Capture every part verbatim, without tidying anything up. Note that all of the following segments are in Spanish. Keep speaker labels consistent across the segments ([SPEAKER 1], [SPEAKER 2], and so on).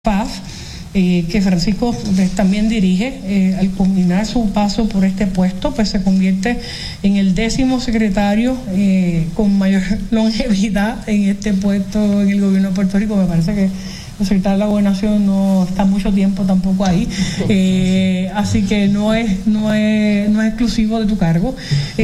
[SPEAKER 1] F A F, eh, que Francisco pues, también dirige. Eh, al culminar su paso por este puesto, pues se convierte en el décimo secretario eh, con mayor longevidad en este puesto en el gobierno de Puerto Rico. Me parece que el secretario de la Gobernación no está mucho tiempo tampoco ahí, eh, así que no es, no es, no es exclusivo de tu cargo.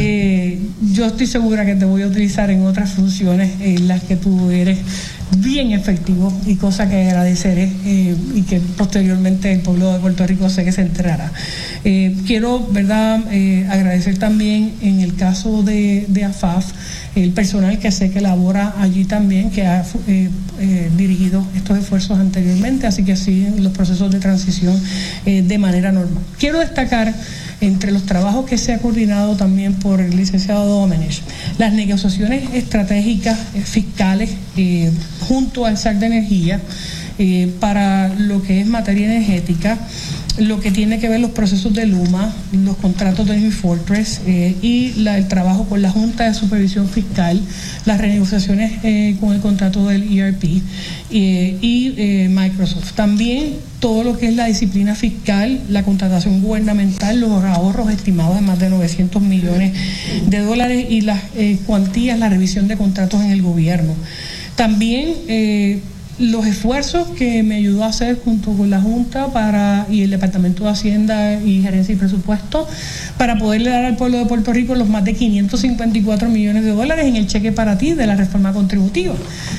[SPEAKER 1] Eh, yo estoy segura que te voy a utilizar en otras funciones en las que tú eres bien efectivo, y cosa que agradeceré eh, y que posteriormente el pueblo de Puerto Rico sé que se enterará. Eh, quiero, verdad, eh, agradecer también en el caso de, de A F A F, el personal que sé que labora allí también, que ha eh, eh, dirigido estos esfuerzos anteriormente, así que siguen los procesos de transición eh, de manera normal. Quiero destacar, entre los trabajos que se ha coordinado también por el licenciado Domenech, las negociaciones estratégicas eh, fiscales eh, junto al S A C de Energía eh, para lo que es materia energética, lo que tiene que ver los procesos de Luma, los contratos de New Fortress eh, y la, el trabajo con la Junta de Supervisión Fiscal, las renegociaciones eh, con el contrato del E R P eh, y eh, Microsoft. También todo lo que es la disciplina fiscal, la contratación gubernamental, los ahorros estimados de más de novecientos millones de dólares y las eh, cuantías, la revisión de contratos en el gobierno. También eh, los esfuerzos que me ayudó a hacer junto con la Junta para y el Departamento de Hacienda y Gerencia y Presupuesto para poderle dar al pueblo de Puerto Rico los más de quinientos cincuenta y cuatro millones de dólares en el cheque para ti de la reforma contributiva,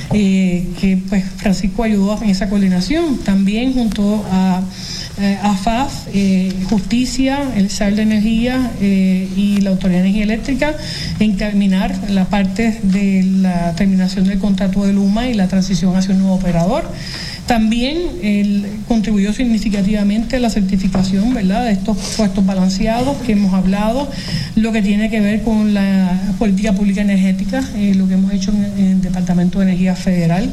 [SPEAKER 1] eh, que pues Francisco ayudó en esa coordinación. También junto a Eh, A F A F, eh, Justicia, el S A C de Energía eh, y la Autoridad de Energía Eléctrica, encaminar la parte de la terminación del contrato de Luma y la transición hacia un nuevo operador. También él contribuyó significativamente a la certificación, ¿verdad?, de estos puestos balanceados que hemos hablado, lo que tiene que ver con la política pública energética, eh, lo que hemos hecho en, en el Departamento de Energía Federal,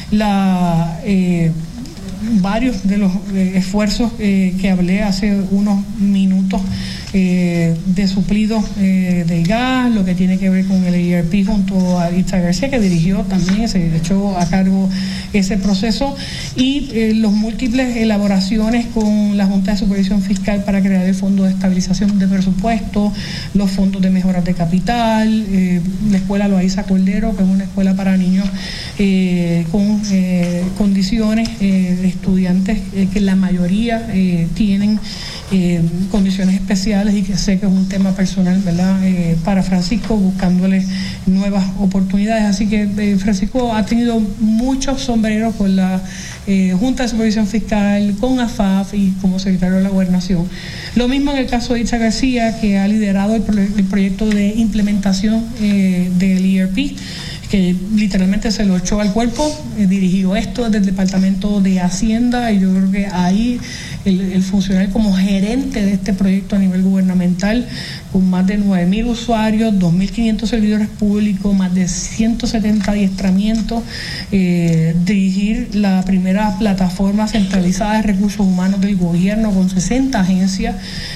[SPEAKER 1] la eh, varios de los eh, esfuerzos eh, que hablé hace unos minutos eh, de suplido eh, del gas, lo que tiene que ver con el E R P junto a Itza García, que dirigió también, se echó a cargo ese proceso, y eh, los múltiples elaboraciones con la Junta de Supervisión Fiscal para crear el Fondo de Estabilización de Presupuesto, los fondos de mejoras de capital, eh, la escuela Loaiza Cordero, que es una escuela para niños eh, con eh, condiciones eh, de estudiantes eh, que la mayoría eh, tienen eh, condiciones especiales, y que sé que es un tema personal, ¿verdad?, eh, para Francisco, buscándole nuevas oportunidades. Así que eh, Francisco ha tenido muchos sombreros con la eh, Junta de Supervisión Fiscal, con A F A F y como secretario de la Gobernación. Lo mismo en el caso de Itza García, que ha liderado el, pro el proyecto de implementación eh, del E R P, que literalmente se lo echó al cuerpo, eh, dirigió esto desde el Departamento de Hacienda, y yo creo que ahí el, el funcionario como gerente de este proyecto a nivel gubernamental, con más de nueve mil usuarios, dos mil quinientos servidores públicos, más de ciento setenta adiestramientos, eh, dirigir la primera plataforma centralizada de recursos humanos del gobierno con sesenta agencias,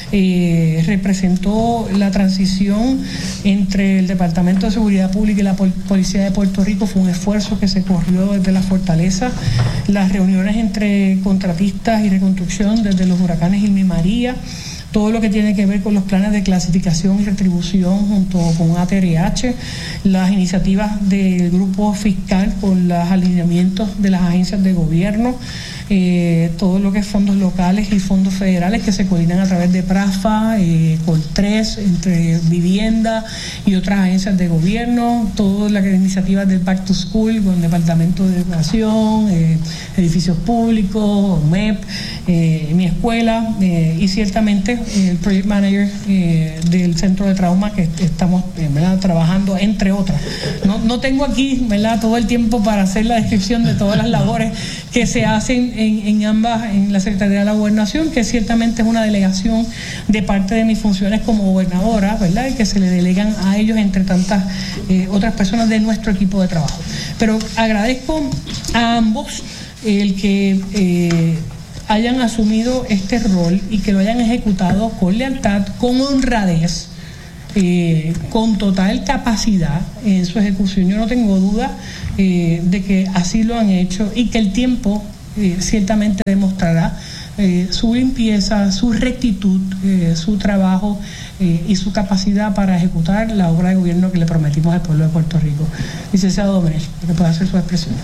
[SPEAKER 1] eh, representó la transición entre el Departamento de Seguridad Pública y la Pol Policía de Puerto Rico. Fue un esfuerzo que se corrió desde la fortaleza, las reuniones entre contratistas y reconstrucción desde los huracanes Irma y María, todo lo que tiene que ver con los planes de clasificación y retribución junto con A T R H, las iniciativas del grupo fiscal con los alineamientos de las agencias de gobierno, eh, todo lo que es fondos locales y fondos federales que se coordinan a través de PRAFA, eh, Coltres, entre vivienda y otras agencias de gobierno, todas las iniciativas del Back to School con el Departamento de Educación, eh, edificios públicos, M E P, eh, mi escuela, eh, y ciertamente el Project Manager eh, del Centro de Trauma, que estamos eh, ¿verdad?, trabajando, entre otras. No, no tengo aquí, ¿verdad?, todo el tiempo para hacer la descripción de todas las labores que se hacen en, en ambas, en la Secretaría de la Gobernación, que ciertamente es una delegación de parte de mis funciones como gobernadora, ¿verdad?, y que se le delegan a ellos entre tantas eh, otras personas de nuestro equipo de trabajo. Pero agradezco a ambos el que eh, hayan asumido este rol y que lo hayan ejecutado con lealtad, con honradez, eh, con total capacidad en su ejecución. Yo no tengo duda eh, de que así lo han hecho, y que el tiempo eh, ciertamente demostrará eh, su limpieza, su rectitud, eh, su trabajo eh, y su capacidad para ejecutar la obra de gobierno que le prometimos al pueblo de Puerto Rico. Licenciado Domenech, que pueda hacer su expresión.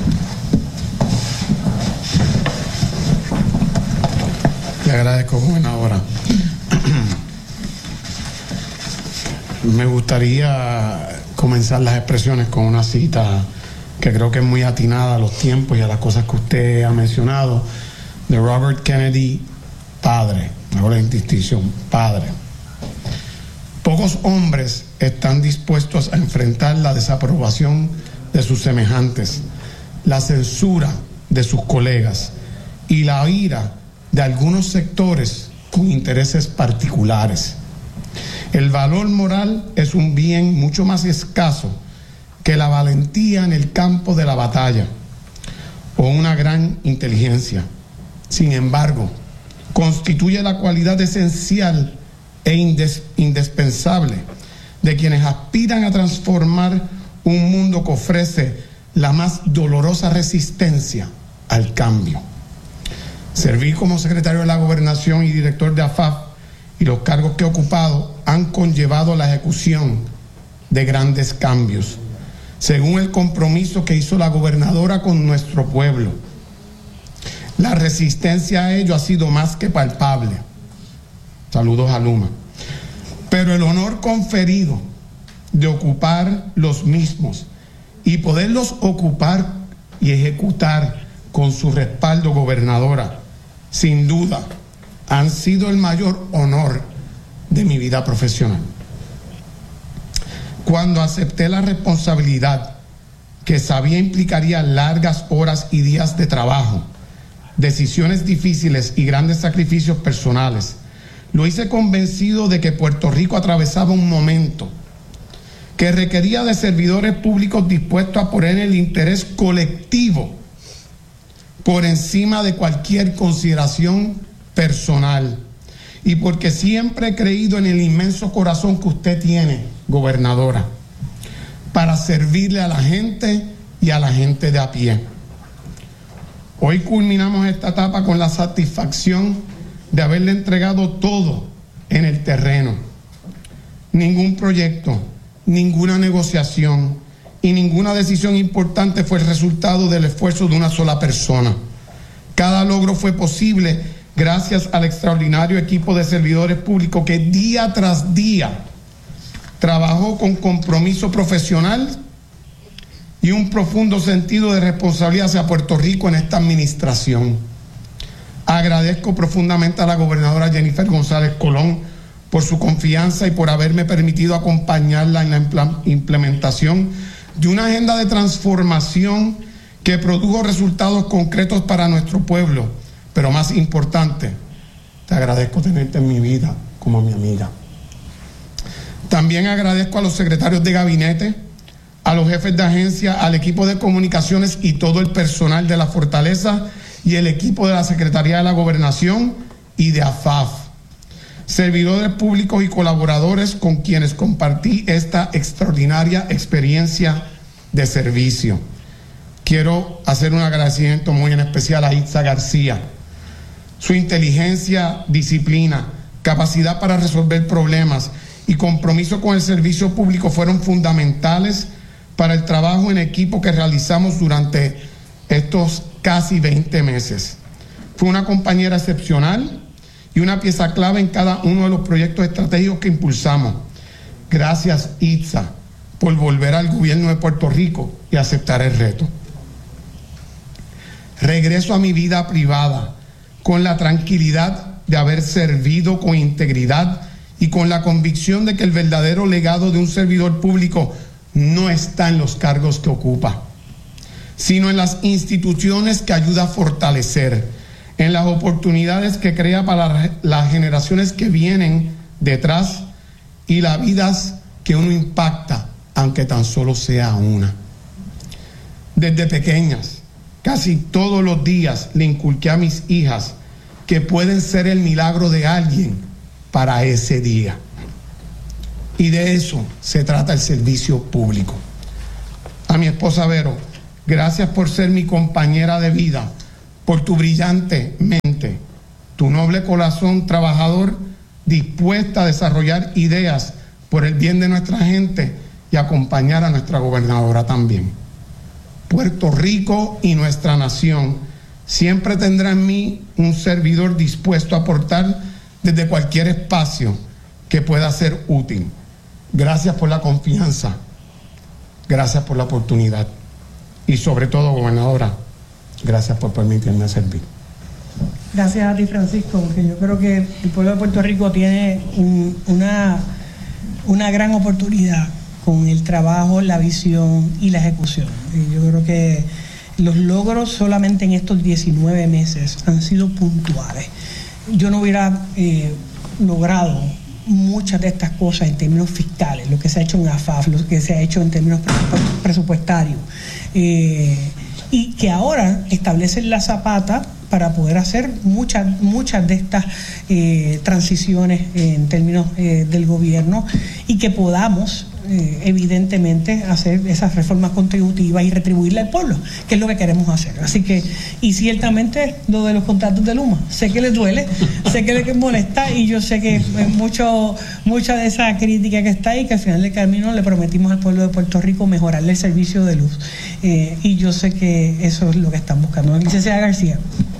[SPEAKER 2] Le agradezco, gobernadora. Me gustaría comenzar las expresiones con una cita que creo que es muy atinada a los tiempos y a las cosas que usted ha mencionado, de Robert Kennedy, padre, hago la distinción, padre. Pocos hombres están dispuestos a enfrentar la desaprobación de sus semejantes, la censura de sus colegas y la ira de algunos sectores con intereses particulares. El valor moral es un bien mucho más escaso que la valentía en el campo de la batalla o una gran inteligencia. Sin embargo, constituye la cualidad esencial e indes- indispensable de quienes aspiran a transformar un mundo que ofrece la más dolorosa resistencia al cambio. Servir como secretario de la Gobernación y director de A F A F y los cargos que he ocupado han conllevado la ejecución de grandes cambios, según el compromiso que hizo la gobernadora con nuestro pueblo. La resistencia a ello ha sido más que palpable. Saludos a Luma. Pero el honor conferido de ocupar los mismos y poderlos ocupar y ejecutar con su respaldo, gobernadora, sin duda, han sido el mayor honor de mi vida profesional. Cuando acepté la responsabilidad que sabía implicaría largas horas y días de trabajo, decisiones difíciles y grandes sacrificios personales, lo hice convencido de que Puerto Rico atravesaba un momento que requería de servidores públicos dispuestos a poner el interés colectivo por encima de cualquier consideración personal, y porque siempre he creído en el inmenso corazón que usted tiene, gobernadora, para servirle a la gente y a la gente de a pie. Hoy culminamos esta etapa con la satisfacción de haberle entregado todo en el terreno. Ningún proyecto, ninguna negociación y ninguna decisión importante fue el resultado del esfuerzo de una sola persona. Cada logro fue posible gracias al extraordinario equipo de servidores públicos que día tras día trabajó con compromiso profesional y un profundo sentido de responsabilidad hacia Puerto Rico en esta administración. Agradezco profundamente a la gobernadora Jennifer González Colón por su confianza y por haberme permitido acompañarla en la implementación de una agenda de transformación que produjo resultados concretos para nuestro pueblo. Pero más importante, te agradezco tenerte en mi vida como mi amiga. También agradezco a los secretarios de gabinete, a los jefes de agencia, al equipo de comunicaciones y todo el personal de la Fortaleza y el equipo de la Secretaría de la Gobernación y de A F A F, servidores públicos y colaboradores con quienes compartí esta extraordinaria experiencia de servicio. Quiero hacer un agradecimiento muy en especial a Itza García. Su inteligencia, disciplina, capacidad para resolver problemas y compromiso con el servicio público fueron fundamentales para el trabajo en equipo que realizamos durante estos casi veinte meses. Fue una compañera excepcional y una pieza clave en cada uno de los proyectos estratégicos que impulsamos. Gracias, Itza, por volver al gobierno de Puerto Rico y aceptar el reto. Regreso a mi vida privada con la tranquilidad de haber servido con integridad y con la convicción de que el verdadero legado de un servidor público no está en los cargos que ocupa, sino en las instituciones que ayuda a fortalecer, en las oportunidades que crea para las generaciones que vienen detrás y las vidas que uno impacta, aunque tan solo sea una. Desde pequeñas, casi todos los días le inculqué a mis hijas que pueden ser el milagro de alguien para ese día. Y de eso se trata el servicio público. A mi esposa Vero, gracias por ser mi compañera de vida, por tu brillante mente, tu noble corazón trabajador dispuesta a desarrollar ideas por el bien de nuestra gente y acompañar a nuestra gobernadora también. Puerto Rico y nuestra nación siempre tendrá en mí un servidor dispuesto a aportar desde cualquier espacio que pueda ser útil. Gracias por la confianza, gracias por la oportunidad y sobre todo, gobernadora, gracias por permitirme servir.
[SPEAKER 1] Gracias a ti, Francisco, porque yo creo que el pueblo de Puerto Rico tiene un, una, una gran oportunidad con el trabajo, la visión y la ejecución. Y yo creo que los logros solamente en estos diecinueve meses han sido puntuales. Yo no hubiera eh, logrado muchas de estas cosas en términos fiscales, lo que se ha hecho en A F A F, lo que se ha hecho en términos presupuestarios, eh, y que ahora establecen la zapata para poder hacer muchas muchas de estas eh, transiciones en términos eh, del gobierno y que podamos eh, evidentemente hacer esas reformas contributivas y retribuirle al pueblo, que es lo que queremos hacer. Así que, y ciertamente lo de los contratos de Luma, sé que les duele, sé que les molesta y yo sé que mucho mucha de esa crítica que está ahí, que al final del camino le prometimos al pueblo de Puerto Rico mejorarle el servicio de luz eh, y yo sé que eso es lo que están buscando. Licenciada García.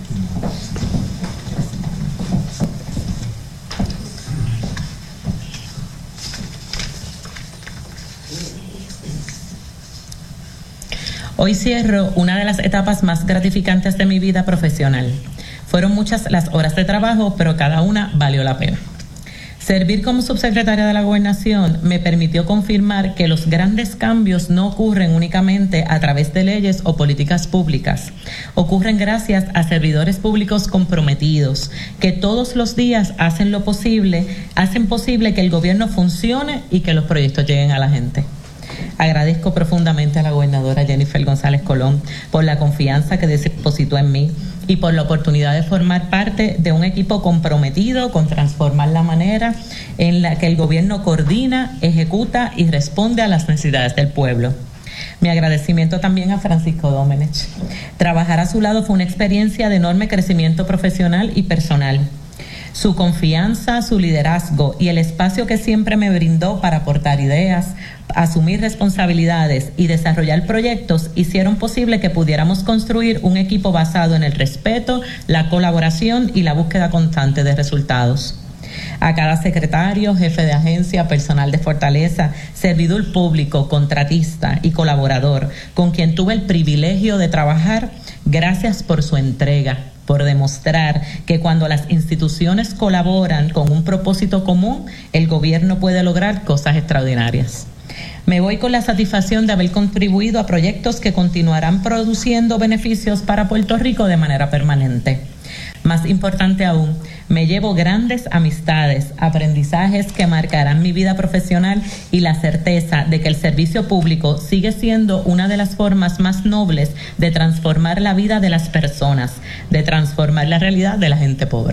[SPEAKER 3] Hoy cierro una de las etapas más gratificantes de mi vida profesional. Fueron muchas las horas de trabajo, pero cada una valió la pena. Servir como subsecretaria de la Gobernación me permitió confirmar que los grandes cambios no ocurren únicamente a través de leyes o políticas públicas. Ocurren gracias a servidores públicos comprometidos, que todos los días hacen lo posible, hacen posible que el gobierno funcione y que los proyectos lleguen a la gente. Agradezco profundamente a la gobernadora Jennifer González Colón por la confianza que depositó en mí y por la oportunidad de formar parte de un equipo comprometido con transformar la manera en la que el gobierno coordina, ejecuta y responde a las necesidades del pueblo. Mi agradecimiento también a Francisco Domenech. Trabajar a su lado fue una experiencia de enorme crecimiento profesional y personal. Su confianza, su liderazgo y el espacio que siempre me brindó para aportar ideas, asumir responsabilidades y desarrollar proyectos hicieron posible que pudiéramos construir un equipo basado en el respeto, la colaboración y la búsqueda constante de resultados. A cada secretario, jefe de agencia, personal de Fortaleza, servidor público, contratista y colaborador con quien tuve el privilegio de trabajar, gracias por su entrega, por demostrar que cuando las instituciones colaboran con un propósito común, el gobierno puede lograr cosas extraordinarias. Me voy con la satisfacción de haber contribuido a proyectos que continuarán produciendo beneficios para Puerto Rico de manera permanente. Más importante aún, me llevo grandes amistades, aprendizajes que marcarán mi vida profesional y la certeza de que el servicio público sigue siendo una de las formas más nobles de transformar la vida de las personas, de transformar la realidad de la gente pobre.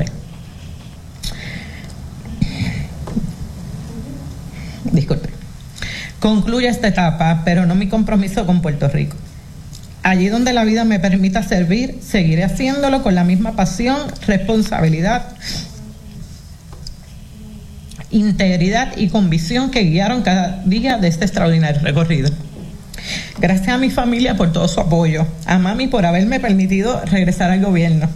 [SPEAKER 3] Disculpe. Concluyo esta etapa, pero no mi compromiso con Puerto Rico. Allí donde la vida me permita servir, seguiré haciéndolo con la misma pasión, responsabilidad, integridad y convicción que guiaron cada día de este extraordinario recorrido. Gracias a mi familia por todo su apoyo, a mami por haberme permitido regresar al gobierno.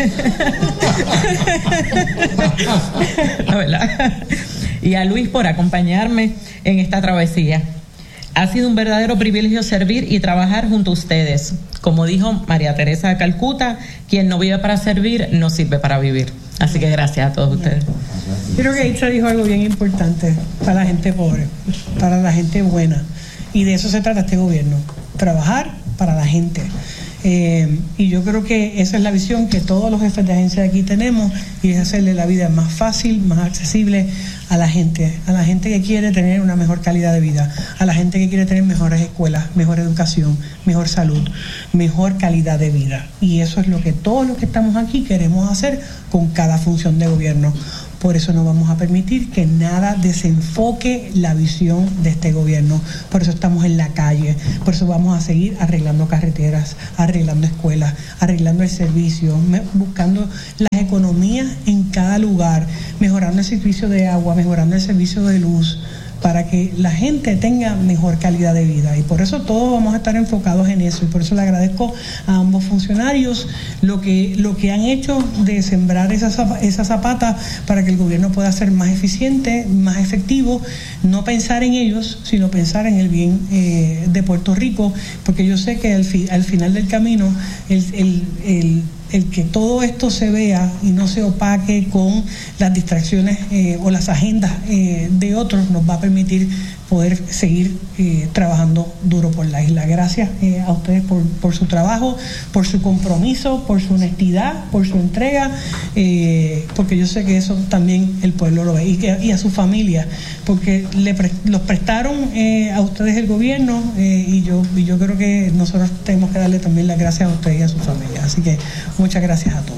[SPEAKER 3] La verdad. Y a Luis por acompañarme en esta travesía. Ha sido un verdadero privilegio servir y trabajar junto a ustedes. Como dijo María Teresa de Calcuta, quien no vive para servir, no sirve para vivir. Así que gracias a todos ustedes.
[SPEAKER 1] Creo que Itza dijo algo bien importante para la gente pobre, para la gente buena. Y de eso se trata este gobierno, trabajar para la gente. Eh, y yo creo que esa es la visión que todos los jefes de agencia de aquí tenemos, y es hacerle la vida más fácil, más accesible a la gente, a la gente que quiere tener una mejor calidad de vida, a la gente que quiere tener mejores escuelas, mejor educación, mejor salud, mejor calidad de vida. Y eso es lo que todos los que estamos aquí queremos hacer con cada función de gobierno. Por eso no vamos a permitir que nada desenfoque la visión de este gobierno. Por eso estamos en la calle, por eso vamos a seguir arreglando carreteras, arreglando escuelas, arreglando el servicio, buscando las economías en cada lugar, mejorando el servicio de agua, mejorando el servicio de luz, para que la gente tenga mejor calidad de vida. Y por eso todos vamos a estar enfocados en eso. Y por eso le agradezco a ambos funcionarios lo que, lo que han hecho de sembrar esa, esa zapata para que el gobierno pueda ser más eficiente, más efectivo, no pensar en ellos, sino pensar en el bien eh, de Puerto Rico, porque yo sé que al, fi, al final del camino el, el, el el que todo esto se vea y no se opaque con las distracciones eh, o las agendas eh, de otros nos va a permitir poder seguir eh, trabajando duro por la isla. Gracias eh, a ustedes por, por su trabajo, por su compromiso, por su honestidad, por su entrega, eh, porque yo sé que eso también el pueblo lo ve, y, que, y a su familia, porque le pre, los prestaron eh, a ustedes el gobierno eh, y yo y yo creo que nosotros tenemos que darle también las gracias a ustedes y a su familia. Así que muchas gracias a todos.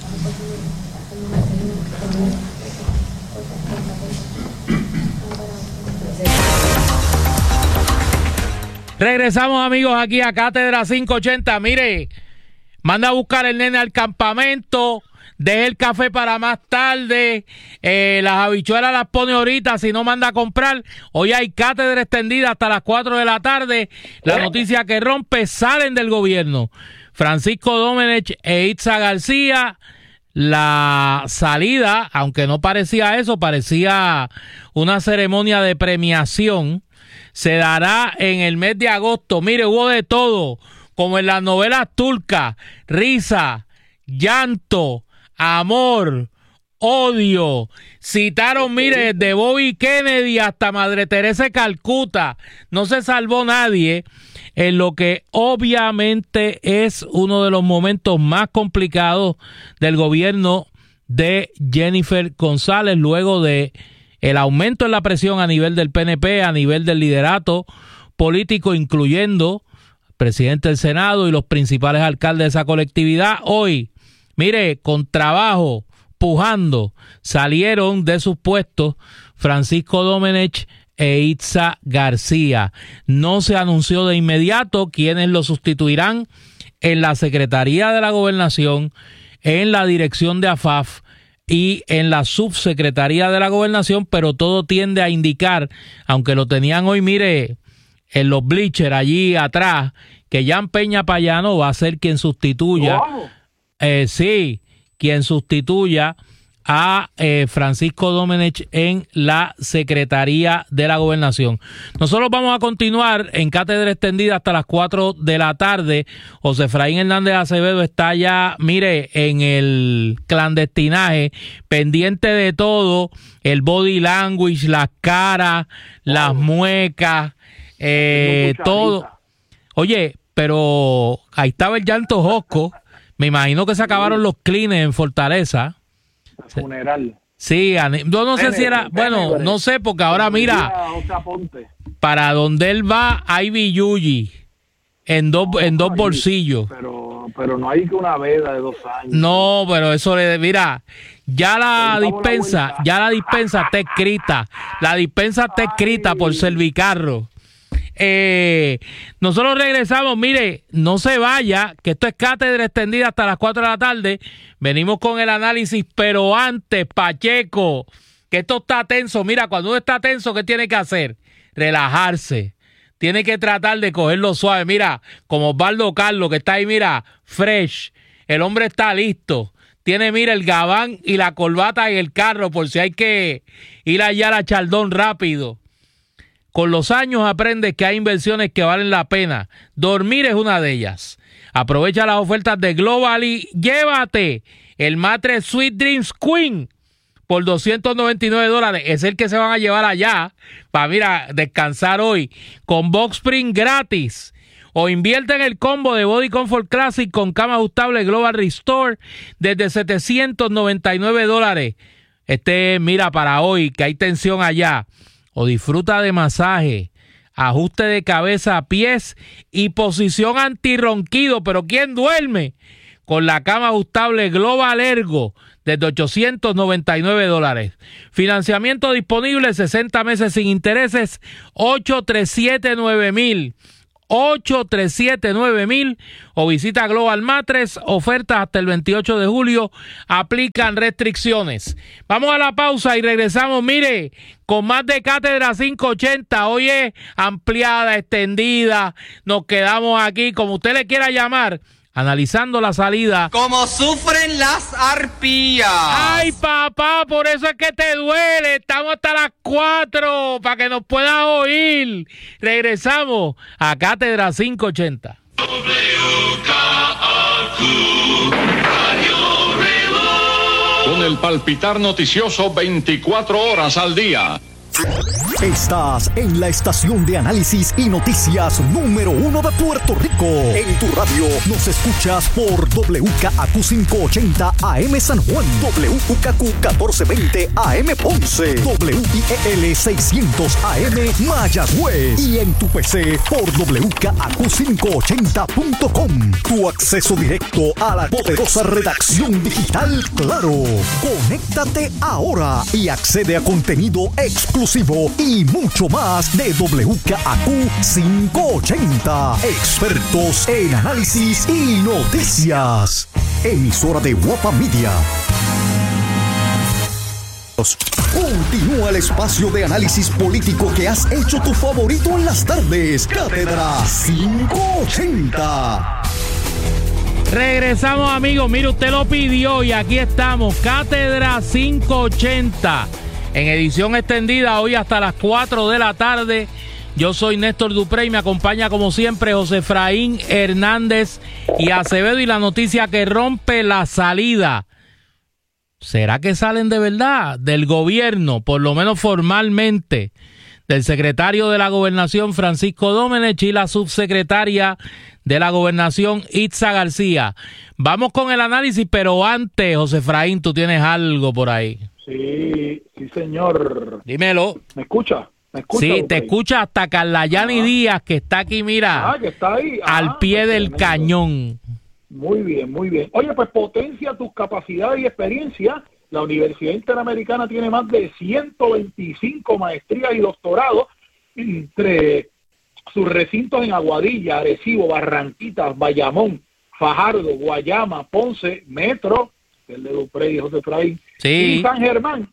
[SPEAKER 4] Regresamos, amigos, aquí a Cátedra quinientos ochenta. Mire, manda a buscar el nene al campamento, deje el café para más tarde, eh, las habichuelas las pone ahorita, si no manda a comprar. Hoy hay cátedra extendida hasta las cuatro de la tarde. La noticia que rompe: salen del gobierno Francisco Domenech e Itza García. La salida, aunque no parecía eso, parecía una ceremonia de premiación, se dará en el mes de agosto. Mire, hubo de todo, como en las novelas turcas: risa, llanto, amor, odio. Citaron, mire, desde Bobby Kennedy hasta Madre Teresa de Calcuta. No se salvó nadie, en lo que obviamente es uno de los momentos más complicados del gobierno de Jennifer González, luego de el aumento en la presión a nivel del P N P, a nivel del liderato político, incluyendo el presidente del Senado y los principales alcaldes de esa colectividad. Hoy, mire, con trabajo, pujando, salieron de sus puestos Francisco Domenech e Itza García. No se anunció de inmediato quiénes lo sustituirán en la Secretaría de la Gobernación, en la dirección de A F A F y en la Subsecretaría de la Gobernación, pero todo tiende a indicar, aunque lo tenían hoy, mire, en los bleachers allí atrás, que Jan Peña Payano va a ser quien sustituya, wow. eh, sí, quien sustituya a eh, Francisco Domenech en la Secretaría de la Gobernación. Nosotros vamos a continuar en Cátedra Extendida hasta las cuatro de la tarde. José Efraín Hernández Acevedo está ya, mire, en el clandestinaje, pendiente de todo, el body language, las caras, wow. las muecas, eh, todo. Oye, pero ahí estaba el llanto Josco. Me imagino que se acabaron los clines en Fortaleza.
[SPEAKER 5] Funeral.
[SPEAKER 4] Sí, yo no sé si era, bueno, no sé, porque ahora mira, para donde él va hay billuyi en dos, en dos bolsillos.
[SPEAKER 5] Pero, pero no hay que una veda de dos años.
[SPEAKER 4] No, pero eso le, mira, ya la dispensa, ya la dispensa está escrita, la dispensa está escrita por Servicarro. Eh, nosotros regresamos, mire, no se vaya, que esto es Cátedra Extendida hasta las cuatro de la tarde. Venimos con el análisis, pero antes, Pacheco, que esto está tenso. Mira, cuando uno está tenso, ¿qué tiene que hacer? Relajarse. Tiene que tratar de cogerlo suave. Mira, como Osvaldo Carlos, que está ahí, mira, fresh. El hombre está listo. Tiene, mira, el gabán y la corbata en el carro por si hay que ir allá a la Chaldón rápido. Con los años aprendes que hay inversiones que valen la pena. Dormir es una de ellas. Aprovecha las ofertas de Global y llévate el Mattress Sweet Dreams Queen por doscientos noventa y nueve dólares. Es el que se van a llevar allá para, mira, descansar hoy. Con Box Spring gratis. O invierte en el combo de Body Comfort Classic con cama ajustable Global Restore desde setecientos noventa y nueve dólares. Este, mira, para hoy que hay tensión allá. O disfruta de masaje, ajuste de cabeza a pies y posición antirronquido. Pero ¿quién duerme con la cama ajustable Global Ergo desde ochocientos noventa y nueve dólares. Financiamiento disponible, sesenta meses sin intereses, ocho tres siete nueve mil. ocho tres siete nueve mil o visita Global Mattress, ofertas hasta el veintiocho de julio, aplican restricciones. Vamos a la pausa y regresamos, mire, con más de Cátedra quinientos ochenta, hoy es ampliada, extendida, nos quedamos aquí, como usted le quiera llamar, analizando la salida.
[SPEAKER 6] Como sufren las arpías.
[SPEAKER 4] Ay, papá, por eso es que te duele. Estamos hasta las cuatro para que nos puedas oír. Regresamos a Cátedra quinientos ochenta.
[SPEAKER 7] Con el palpitar noticioso veinticuatro horas al día.
[SPEAKER 8] Estás en la estación de análisis y noticias número uno de Puerto Rico. En tu radio nos escuchas por W K A Q quinientos ochenta A M San Juan, W K Q catorce veinte A M Ponce, W I E L seiscientos A M Mayagüez y en tu P C por W K A Q quinientos ochenta punto com. Tu acceso directo a la poderosa redacción digital Claro. Conéctate ahora y accede a contenido exclusivo y mucho más de W K A Q quinientos ochenta. Expertos en análisis y noticias. Emisora de Guapa Media. Continúa el espacio de análisis político que has hecho tu favorito en las tardes. Cátedra quinientos ochenta.
[SPEAKER 4] Regresamos, amigos. Mire, usted lo pidió y aquí estamos. Cátedra quinientos ochenta. En edición extendida, hoy hasta las cuatro de la tarde. Yo soy Néstor Duprey y me acompaña como siempre José Efraín Hernández y Acevedo, y la noticia que rompe la salida. ¿Será que salen de verdad del gobierno, por lo menos formalmente, del secretario de la Gobernación Francisco Domenech y la subsecretaria de la Gobernación Itza García? Vamos con el análisis, pero antes, José Efraín, tú tienes algo por ahí.
[SPEAKER 5] Sí, sí, señor.
[SPEAKER 4] Dímelo.
[SPEAKER 5] ¿Me escucha? ¿Me escucha?
[SPEAKER 4] Sí,
[SPEAKER 5] Duprey?
[SPEAKER 4] te escucha hasta Carlayani
[SPEAKER 5] Ah.
[SPEAKER 4] Díaz, que está aquí, mira,
[SPEAKER 5] Ah, que está ahí.
[SPEAKER 4] al
[SPEAKER 5] Ah,
[SPEAKER 4] pie
[SPEAKER 5] pues
[SPEAKER 4] del
[SPEAKER 5] tremendo.
[SPEAKER 4] cañón.
[SPEAKER 5] Muy bien, muy bien. Oye, pues potencia tus capacidades y experiencia. La Universidad Interamericana tiene más de ciento veinticinco maestrías y doctorados entre sus recintos en Aguadilla, Arecibo, Barranquitas, Bayamón, Fajardo, Guayama, Ponce, Metro, el de Duprey y José Efraín,
[SPEAKER 4] Sí.
[SPEAKER 5] y San Germán.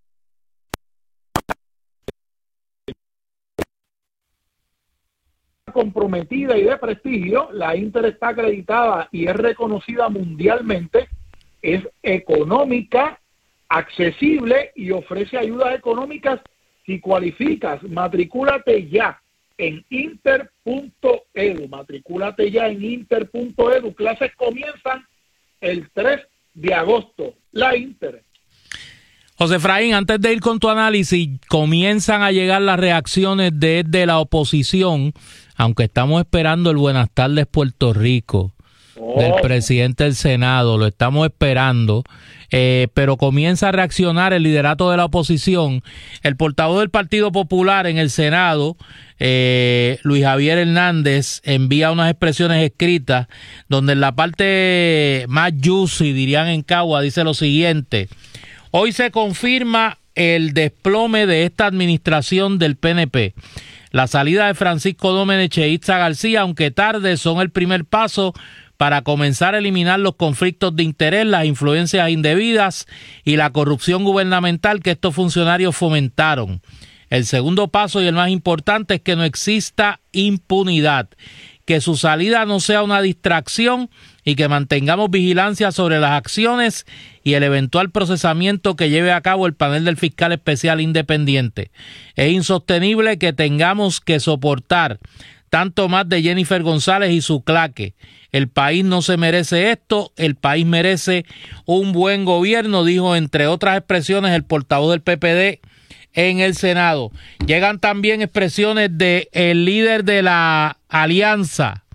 [SPEAKER 5] Comprometida y de prestigio, la Inter está acreditada y es reconocida mundialmente, es económica, accesible y ofrece ayudas económicas si cualificas. Matricúlate ya en inter punto edu, matricúlate ya en inter punto edu. Clases comienzan el tres de agosto. La Inter.
[SPEAKER 4] José Efraín, antes de ir con tu análisis, comienzan a llegar las reacciones desde la oposición, aunque estamos esperando el Buenas tardes Puerto Rico
[SPEAKER 5] Oh.
[SPEAKER 4] del presidente del Senado, lo estamos esperando, eh, pero comienza a reaccionar el liderato de la oposición. El portavoz del Partido Popular en el Senado, eh, Luis Javier Hernández, envía unas expresiones escritas donde en la parte más juicy, dirían en Cagua, dice lo siguiente: hoy se confirma el desplome de esta administración del P N P. La salida de Francisco Domenech e Itza García, aunque tarde, son el primer paso para comenzar a eliminar los conflictos de interés, las influencias indebidas y la corrupción gubernamental que estos funcionarios fomentaron. El segundo paso, y el más importante, es que no exista impunidad, que su salida no sea una distracción y que mantengamos vigilancia sobre las acciones y el eventual procesamiento que lleve a cabo el panel del fiscal especial independiente. Es insostenible que tengamos que soportar tanto más de Jennifer González y su claque. El país no se merece esto, el país merece un buen gobierno, dijo entre otras expresiones el portavoz del P P D en el Senado. Llegan también expresiones de el líder de la alianza,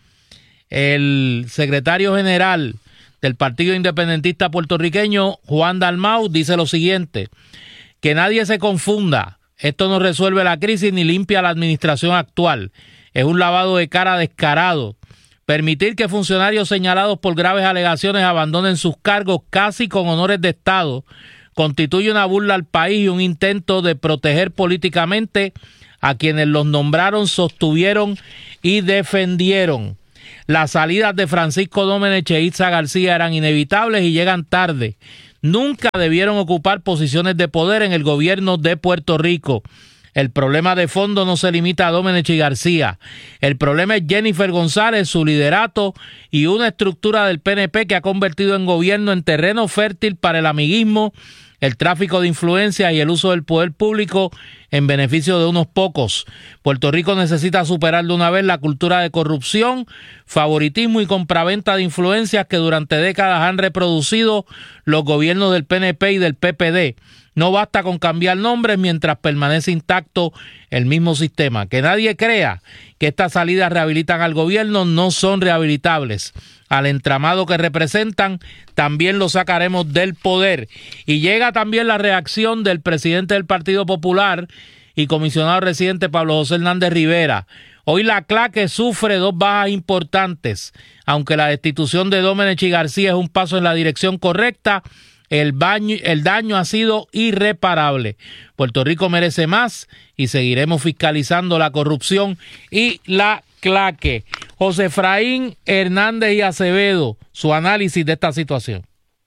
[SPEAKER 4] el secretario general del Partido Independentista Puertorriqueño, Juan Dalmau, dice lo siguiente: que nadie se confunda, esto no resuelve la crisis ni limpia la administración actual, es un lavado de cara descarado, Permitir que funcionarios señalados por graves alegaciones abandonen sus cargos casi con honores de Estado constituye una burla al país y un intento de proteger políticamente a quienes los nombraron, sostuvieron y defendieron. Las salidas de Francisco Domenech e Itza García eran inevitables y llegan tarde. Nunca debieron ocupar posiciones de poder en el gobierno de Puerto Rico. El problema de fondo no se limita a Domenech y García. El problema es Jennifer González, su liderato y una estructura del P N P que ha convertido en gobierno en terreno fértil para el amiguismo, el tráfico de influencias y el uso del poder público en beneficio de unos pocos. Puerto Rico necesita superar de una vez la cultura de corrupción, favoritismo y compraventa de influencias que durante décadas han reproducido los gobiernos del P N P y del P P D. No basta con cambiar nombres mientras permanece intacto el mismo sistema. Que nadie crea que estas salidas rehabilitan al gobierno, no son rehabilitables. Al entramado que representan también lo sacaremos del poder. Y llega también la reacción del presidente del Partido Popular y comisionado residente Pablo José Hernández Rivera. Hoy la Claque sufre dos bajas importantes. Aunque la destitución de Domenech y García es un paso en la dirección correcta, El, baño, el daño ha sido irreparable. Puerto Rico merece más y seguiremos fiscalizando la corrupción y la claque. José Efraín Hernández y Acevedo, su análisis de esta situación.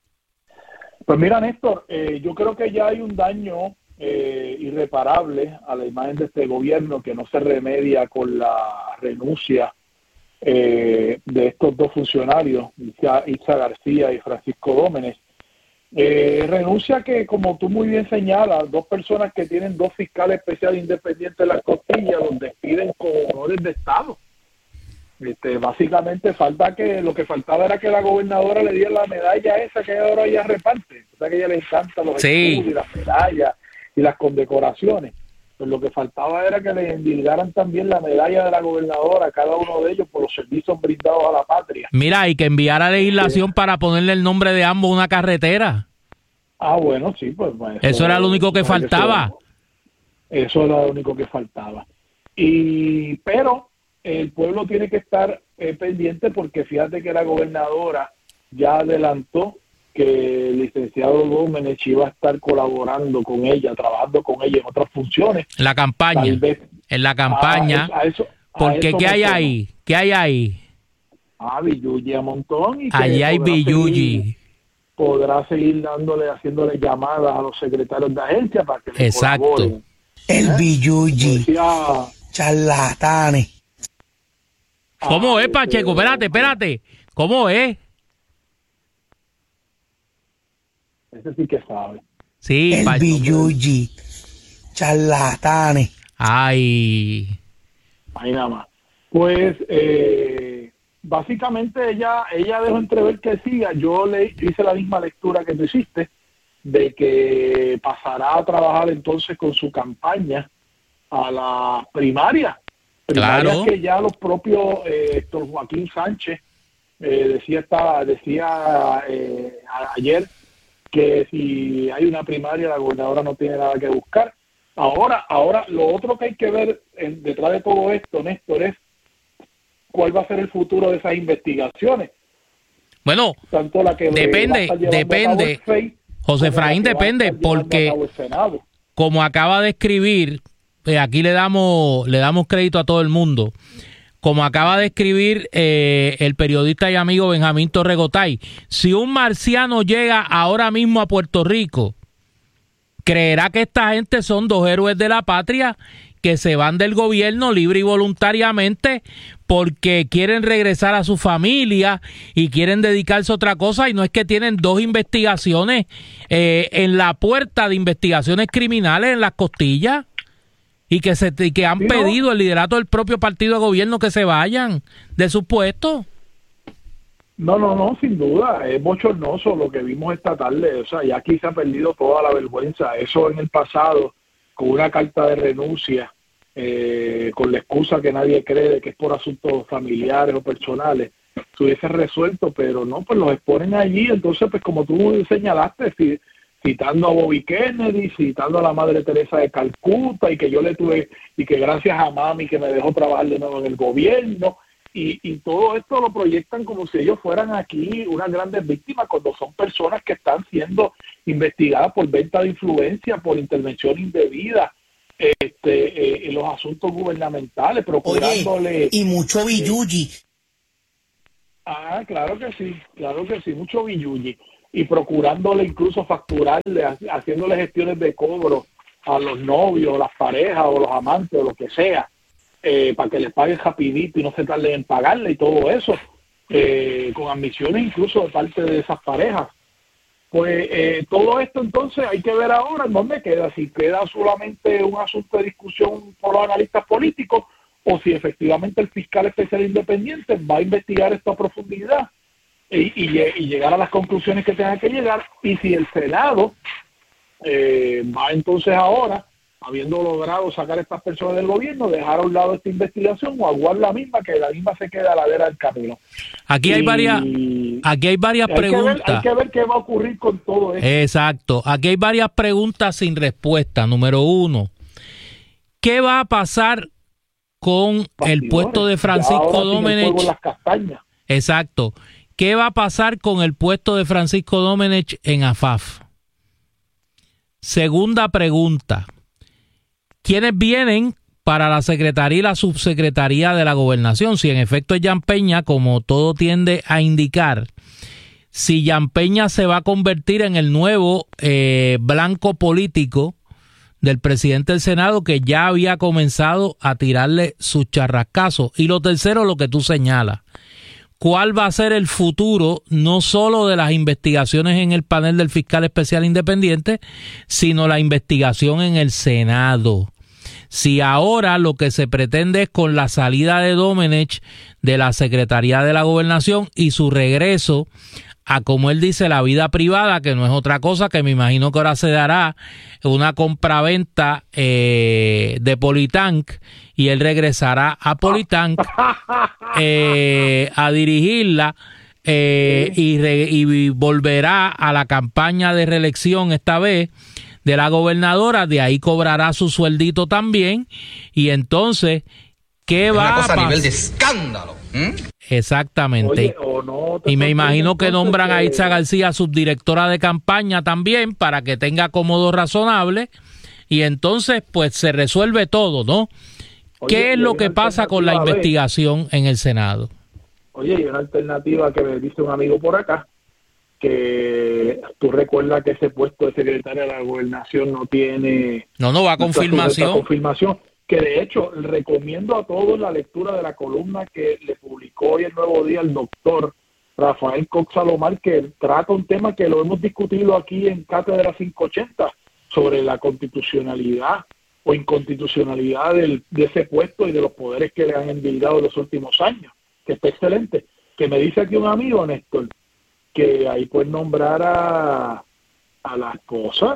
[SPEAKER 5] Pues mira, Néstor, eh, yo creo que ya hay un daño eh, irreparable a la imagen de este gobierno que no se remedia con la renuncia eh, de estos dos funcionarios, Itza García y Francisco Domenech. Eh, renuncia que, como tú muy bien señalas, dos personas que tienen dos fiscales especiales independientes en las costillas, los despiden con honores de Estado. Este, básicamente falta que lo que faltaba era que la gobernadora le diera la medalla esa que ahora ella reparte. O sea, que a ella le encantan los
[SPEAKER 4] sí.
[SPEAKER 5] escudos y las medallas y las condecoraciones. Pues lo que faltaba era que le endilgaran también la medalla de la gobernadora a cada uno de ellos por los servicios brindados a la patria.
[SPEAKER 4] Mira, y que enviara legislación sí. para ponerle el nombre de ambos a una carretera.
[SPEAKER 5] Ah, bueno, sí, pues... pues
[SPEAKER 4] eso, eso era lo único que faltaba.
[SPEAKER 5] Eso, eso era lo único que faltaba. Y pero el pueblo tiene que estar eh, pendiente porque fíjate que la gobernadora ya adelantó que el licenciado Domenech iba a estar colaborando con ella, trabajando con ella en otras funciones.
[SPEAKER 4] La campaña, vez, en la campaña. A, a eso, a porque eso ¿qué hay suena. ahí? ¿Qué hay ahí?
[SPEAKER 5] Ah, billuyi a montón. Y
[SPEAKER 4] Allí hay billuyi.
[SPEAKER 5] Podrá seguir dándole, haciéndole llamadas a los secretarios de agencia para que le
[SPEAKER 4] Exacto.
[SPEAKER 5] colaboren.
[SPEAKER 9] El
[SPEAKER 5] ¿Eh?
[SPEAKER 9] billuyi.
[SPEAKER 5] Decía,
[SPEAKER 9] charlatanes.
[SPEAKER 4] ¿Cómo ah, es, Pacheco? Este, espérate, espérate. ¿Cómo es?
[SPEAKER 5] Ese sí que sabe.
[SPEAKER 4] Sí,
[SPEAKER 9] el billuyi. Charlatanes.
[SPEAKER 4] Ay.
[SPEAKER 5] Ahí nada más. Pues, eh, básicamente ella ella dejó entrever que siga. Yo le hice la misma lectura que tú hiciste, de que pasará a trabajar entonces con su campaña a la primaria. Primarias
[SPEAKER 4] claro.
[SPEAKER 5] que ya los propios, eh, Héctor Joaquín Sánchez eh, decía, estaba, decía eh, ayer que si hay una primaria la gobernadora no tiene nada que buscar. Ahora, ahora lo otro que hay que ver en, detrás de todo esto, Néstor, es cuál va a ser el futuro de esas investigaciones.
[SPEAKER 4] Bueno,
[SPEAKER 5] tanto la que
[SPEAKER 4] depende, depende, F E I, José Efraín, depende, porque como acaba de escribir, eh, aquí le damos, le damos crédito a todo el mundo, como acaba de escribir eh, el periodista y amigo Benjamín Torregotay, si un marciano llega ahora mismo a Puerto Rico, creerá que esta gente son dos héroes de la patria que se van del gobierno libre y voluntariamente porque quieren regresar a su familia y quieren dedicarse a otra cosa, y no es que tienen dos investigaciones eh, en la puerta de investigaciones criminales en las costillas y que se y que han ¿Sí, pedido no? el liderato del propio partido de gobierno que se vayan de sus puestos.
[SPEAKER 5] No, no, no, sin duda, es bochornoso lo que vimos esta tarde, o sea, ya aquí se ha perdido toda la vergüenza. Eso en el pasado, con una carta de renuncia, eh, con la excusa que nadie cree de que es por asuntos familiares o personales, se hubiese resuelto, pero no, pues los exponen allí. Entonces, pues como tú señalaste, si, citando a Bobby Kennedy, citando a la Madre Teresa de Calcuta, y que yo le tuve, y que gracias a mami que me dejó trabajar de nuevo en el gobierno, y, y todo esto lo proyectan como si ellos fueran aquí unas grandes víctimas, cuando son personas que están siendo investigadas por venta de influencia, por intervención indebida, este, eh, en los asuntos gubernamentales, procurándole...
[SPEAKER 9] Oye, y mucho billuyi.
[SPEAKER 5] Eh, ah, claro que sí, claro que sí, mucho billuyi. Y procurándole incluso facturarle, haciéndole gestiones de cobro a los novios, las parejas o los amantes o lo que sea, eh, para que les paguen rapidito y no se tarden en pagarle y todo eso, eh, con admisiones incluso de parte de esas parejas. Pues eh, todo esto entonces hay que ver ahora en dónde queda, si queda solamente un asunto de discusión por los analistas políticos o si efectivamente el fiscal especial independiente va a investigar esto a profundidad y, y, y llegar a las conclusiones que tenga que llegar, y si el Senado eh, va entonces ahora, habiendo logrado sacar a estas personas del gobierno, dejar a un lado esta investigación o aguar la misma, que la misma se queda a la vera del camino.
[SPEAKER 4] Aquí hay y varias, aquí hay varias
[SPEAKER 5] hay
[SPEAKER 4] preguntas.
[SPEAKER 5] Que ver, hay que ver qué va a ocurrir con todo esto.
[SPEAKER 4] Exacto. Aquí hay varias preguntas sin respuesta. Número uno, ¿qué va a pasar con Bastidores, el puesto de Francisco Domenech?
[SPEAKER 5] Las castañas.
[SPEAKER 4] Exacto. ¿Qué va a pasar con el puesto de Francisco Domenech en A F A F? Segunda pregunta, ¿quiénes vienen para la secretaría y la subsecretaría de la gobernación? Si en efecto es Jan Peña, como todo tiende a indicar, si Jan Peña se va a convertir en el nuevo eh, blanco político del presidente del Senado, que ya había comenzado a tirarle sus charrascazos. Y lo tercero, lo que tú señalas, ¿cuál va a ser el futuro no solo de las investigaciones en el panel del fiscal especial independiente, sino la investigación en el Senado? Si ahora lo que se pretende es, con la salida de Domenech de la Secretaría de la Gobernación y su regreso a, como él dice, la vida privada, que no es otra cosa que me imagino que ahora se dará una compraventa eh, de Politank, y él regresará a Politank eh, a dirigirla eh, y, re, y volverá a la campaña de reelección esta vez de la gobernadora. De ahí cobrará su sueldito también, y entonces ¿qué
[SPEAKER 6] es
[SPEAKER 4] va
[SPEAKER 6] una cosa
[SPEAKER 4] a pasar?
[SPEAKER 6] A nivel de escándalo. ¿Mm?
[SPEAKER 4] Exactamente.
[SPEAKER 5] Oye, no
[SPEAKER 4] y me imagino que nombran a Itza García subdirectora de campaña también, para que tenga cómodo razonable, y entonces pues se resuelve todo, ¿no? Oye, ¿qué es lo que pasa con la investigación en el Senado?
[SPEAKER 5] Oye, hay una alternativa que me dice un amigo por acá, que tú recuerdas que ese puesto de secretaria de la gobernación no tiene...
[SPEAKER 4] No, no va a confirmación.
[SPEAKER 5] confirmación. Que de hecho recomiendo a todos la lectura de la columna que le publicó hoy el Nuevo Día el doctor Rafael Cox Salomar, que trata un tema que lo hemos discutido aquí en Cátedra quinientos ochenta, sobre la constitucionalidad o inconstitucionalidad del, de ese puesto y de los poderes que le han enviado en los últimos años, que está excelente. Que me dice aquí un amigo, Néstor, que ahí puedes nombrar a, a la esposa,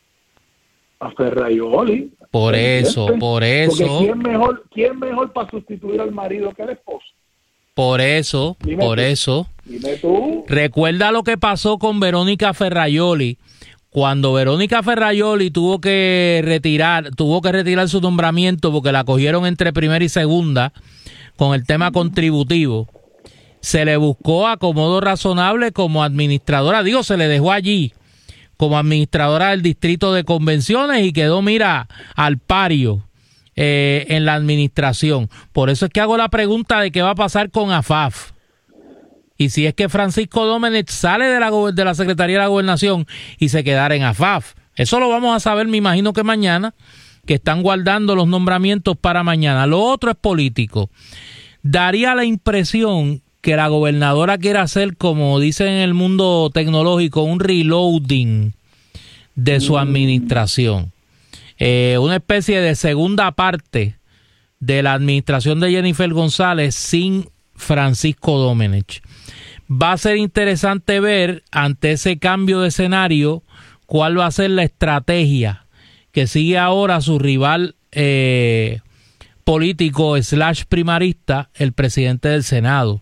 [SPEAKER 5] a Ferraioli.
[SPEAKER 4] Por eso, por eso.
[SPEAKER 5] Porque ¿quién mejor, quién mejor para sustituir al marido que el esposo?
[SPEAKER 4] Por eso, dime por tú, eso.
[SPEAKER 5] Dime tú.
[SPEAKER 4] Recuerda lo que pasó con Verónica Ferraioli. Cuando Verónica Ferraioli tuvo que retirar, tuvo que retirar su nombramiento porque la cogieron entre primera y segunda con el tema contributivo, se le buscó acomodo razonable como administradora. Digo, se le dejó allí como administradora del distrito de convenciones y quedó, mira, al pario eh, en la administración. Por eso es que hago la pregunta de qué va a pasar con A F A F. Y si es que Francisco Domenech sale de la, de la Secretaría de la Gobernación y se quedará en A F A F. Eso lo vamos a saber, me imagino que mañana, que están guardando los nombramientos para mañana. Lo otro es político. Daría la impresión que la gobernadora quiere hacer, como dicen en el mundo tecnológico, un reloading de su administración. Eh, una especie de segunda parte de la administración de Jennifer González sin Francisco Domenech. Va a ser interesante ver, ante ese cambio de escenario, cuál va a ser la estrategia que sigue ahora su rival eh, político slash primarista, el presidente del Senado.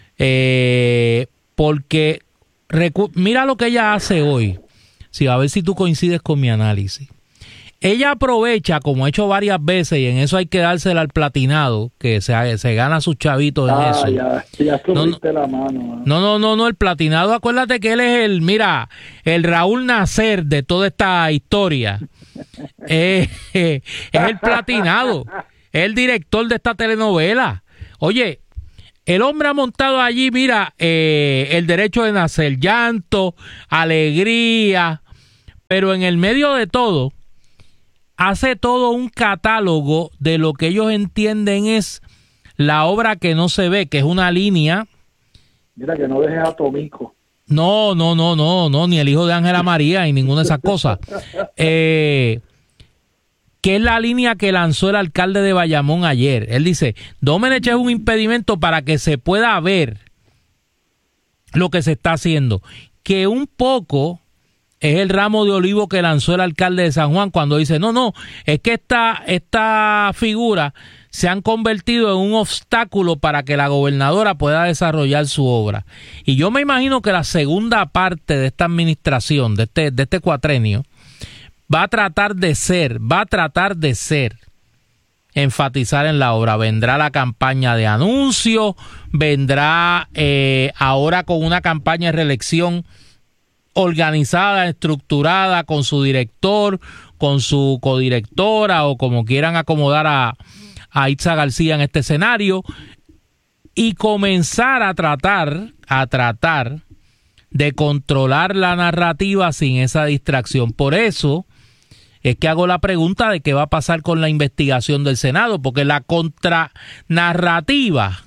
[SPEAKER 4] Eh, porque recu- mira lo que ella hace hoy, sí, a ver si tú coincides con mi análisis. ella aprovecha, como ha hecho varias veces, y en eso hay que dársela al platinado, que se, se gana sus chavitos en
[SPEAKER 5] ah,
[SPEAKER 4] eso.
[SPEAKER 5] Ya, ya
[SPEAKER 4] no, no,
[SPEAKER 5] la mano.
[SPEAKER 4] No, no, no, no, el platinado, acuérdate que él es el, mira, el Raúl Nacer de toda esta historia. eh, eh, es el platinado, es el director de esta telenovela. Oye, el hombre ha montado allí, mira, eh, el derecho de nacer, llanto, alegría, pero en el medio de todo, hace todo un catálogo de lo que ellos entienden es la obra que no se ve, que es una línea.
[SPEAKER 5] Mira, que no dejes a Tomico.
[SPEAKER 4] No, no, no, no, no, ni el hijo de Ángela María y ninguna de esas cosas. Eh, que es la línea que lanzó el alcalde de Bayamón ayer. Él dice, Domenech es un impedimento para que se pueda ver lo que se está haciendo. Que un poco es el ramo de olivo que lanzó el alcalde de San Juan cuando dice, no, no, es que esta, esta figura se han convertido en un obstáculo para que la gobernadora pueda desarrollar su obra. Y yo me imagino que la segunda parte de esta administración, de este, de este cuatrenio, va a tratar de ser, va a tratar de ser, enfatizar en la obra. Vendrá la campaña de anuncios, vendrá eh, ahora con una campaña de reelección organizada, estructurada, con su director, con su codirectora o como quieran acomodar a, a Itza García en este escenario, y comenzar a tratar, a tratar de controlar la narrativa sin esa distracción. Por eso es que hago la pregunta de qué va a pasar con la investigación del Senado, porque la contranarrativa,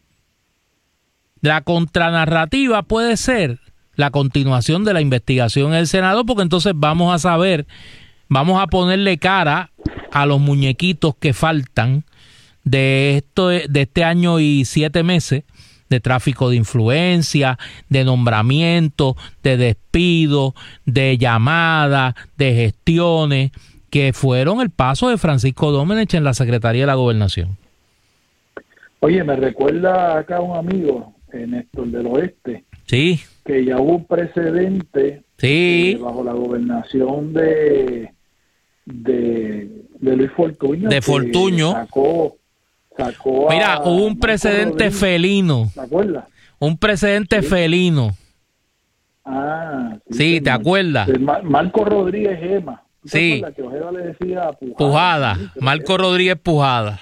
[SPEAKER 4] la contranarrativa puede ser la continuación de la investigación en el Senado, porque entonces vamos a saber, vamos a ponerle cara a los muñequitos que faltan de esto, de este año y siete meses de tráfico de influencia, de nombramiento, de despido, de llamadas, de gestiones, que fueron el paso de Francisco Domenech en la Secretaría de la Gobernación.
[SPEAKER 5] Oye, me recuerda acá un amigo, eh, Néstor del Oeste,
[SPEAKER 4] sí,
[SPEAKER 5] que ya hubo un precedente
[SPEAKER 4] sí.
[SPEAKER 5] eh, bajo la gobernación de de, de Luis Fortuño.
[SPEAKER 4] De Fortuño.
[SPEAKER 5] Sacó, sacó
[SPEAKER 4] Mira,
[SPEAKER 5] a
[SPEAKER 4] hubo un precedente
[SPEAKER 5] Rodríguez.
[SPEAKER 4] felino.
[SPEAKER 5] ¿Te acuerdas?
[SPEAKER 4] Un precedente sí. felino.
[SPEAKER 5] Ah, sí,
[SPEAKER 4] sí ¿te acuerdas?
[SPEAKER 5] Mar- Marco Rodríguez Gema.
[SPEAKER 4] Sí.
[SPEAKER 5] Que Ojeda le decía Pujada.
[SPEAKER 4] Pujada.
[SPEAKER 5] Sí,
[SPEAKER 4] Marco Rodríguez Pujada.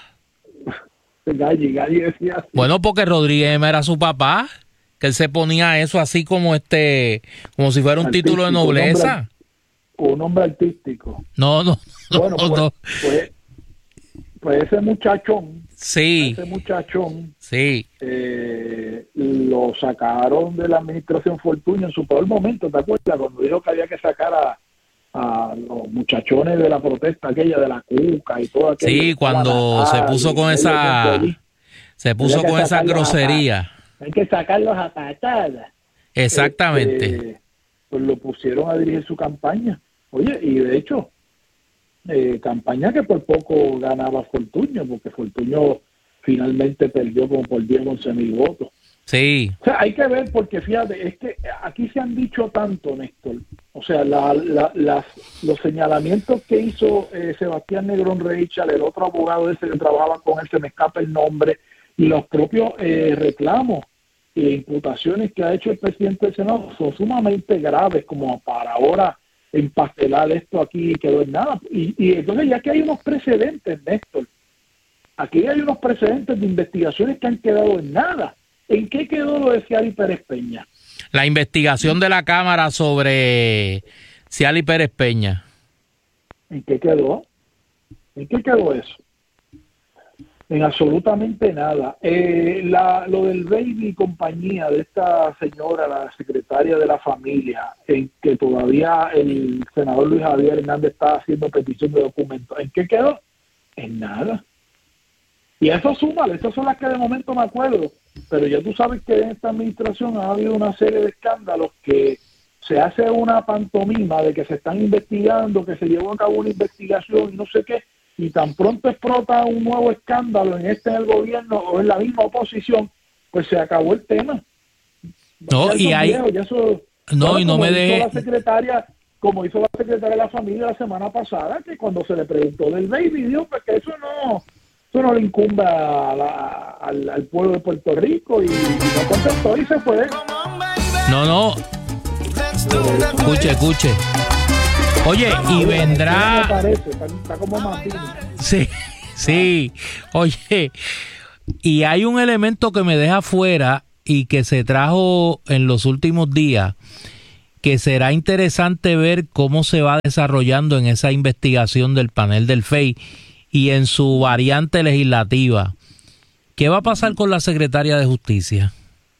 [SPEAKER 5] Galli, Galli decía así.
[SPEAKER 4] Bueno, porque Rodríguez Gema era su papá, que él se ponía eso así como este, como si fuera un artístico, título de nobleza.
[SPEAKER 5] Un nombre artístico.
[SPEAKER 4] No, no, no.
[SPEAKER 5] Bueno, pues,
[SPEAKER 4] no.
[SPEAKER 5] Pues, pues ese muchachón,
[SPEAKER 4] sí,
[SPEAKER 5] ese muchachón,
[SPEAKER 4] sí,
[SPEAKER 5] eh, lo sacaron de la administración Fortuño en su peor momento, ¿te acuerdas? Cuando dijo que había que sacar a, a los muchachones de la protesta aquella de la Cuca y todo aquello.
[SPEAKER 4] Sí, cuando se puso con esa, se puso con esa grosería.
[SPEAKER 5] Hay que sacarlos a patadas.
[SPEAKER 4] Exactamente.
[SPEAKER 5] Este, pues lo pusieron a dirigir su campaña. Oye, y de hecho, eh, campaña que por poco ganaba Fortuño, porque Fortuño finalmente perdió como por diez, once mil votos.
[SPEAKER 4] Sí.
[SPEAKER 5] O sea, hay que ver, porque fíjate, es que aquí se han dicho tanto, Néstor. O sea, la, la, las, los señalamientos que hizo eh, Sebastián Negrón Reichal, el otro abogado ese que trabajaba con él, se me escapa el nombre, y los propios eh, reclamos e imputaciones que ha hecho el presidente del Senado son sumamente graves como para ahora empastelar esto aquí y quedó en nada. Y, y entonces ya que hay unos precedentes, Néstor, aquí hay unos precedentes de investigaciones que han quedado en nada. ¿En qué quedó lo de Ciali Pérez Peña?
[SPEAKER 4] La investigación de la Cámara sobre Ciali Pérez Peña.
[SPEAKER 5] ¿En qué quedó? ¿En qué quedó eso? En absolutamente nada. Eh, la, lo del baby y compañía de esta señora, la secretaria de la familia, en que todavía el senador Luis Javier Hernández está haciendo petición de documentos. ¿En qué quedó? En nada. Y eso suma, esas son las que de momento me acuerdo. Pero ya tú sabes que en esta administración ha habido una serie de escándalos que se hace una pantomima de que se están investigando, que se llevó a cabo una investigación y no sé qué, y tan pronto explota un nuevo escándalo en este en el gobierno o en la misma oposición, pues se acabó el tema.
[SPEAKER 4] No, y hay...
[SPEAKER 5] Viejos, eso,
[SPEAKER 4] no,
[SPEAKER 5] bueno,
[SPEAKER 4] y no me deje...
[SPEAKER 5] La secretaria, como hizo la secretaria de la familia la semana pasada, que cuando se le preguntó del baby, dijo pues que eso no, eso no le incumbe a la, al, al pueblo de Puerto Rico, y, y no contestó y se fue.
[SPEAKER 4] No, no. Escuche, escuche. Oye, y vendrá...
[SPEAKER 5] Parece, está, está como Martín.
[SPEAKER 4] Sí, sí. Oye, y hay un elemento que me deja fuera y que se trajo en los últimos días, que será interesante ver cómo se va desarrollando en esa investigación del panel del F E I y en su variante legislativa. ¿Qué va a pasar con la secretaria de Justicia?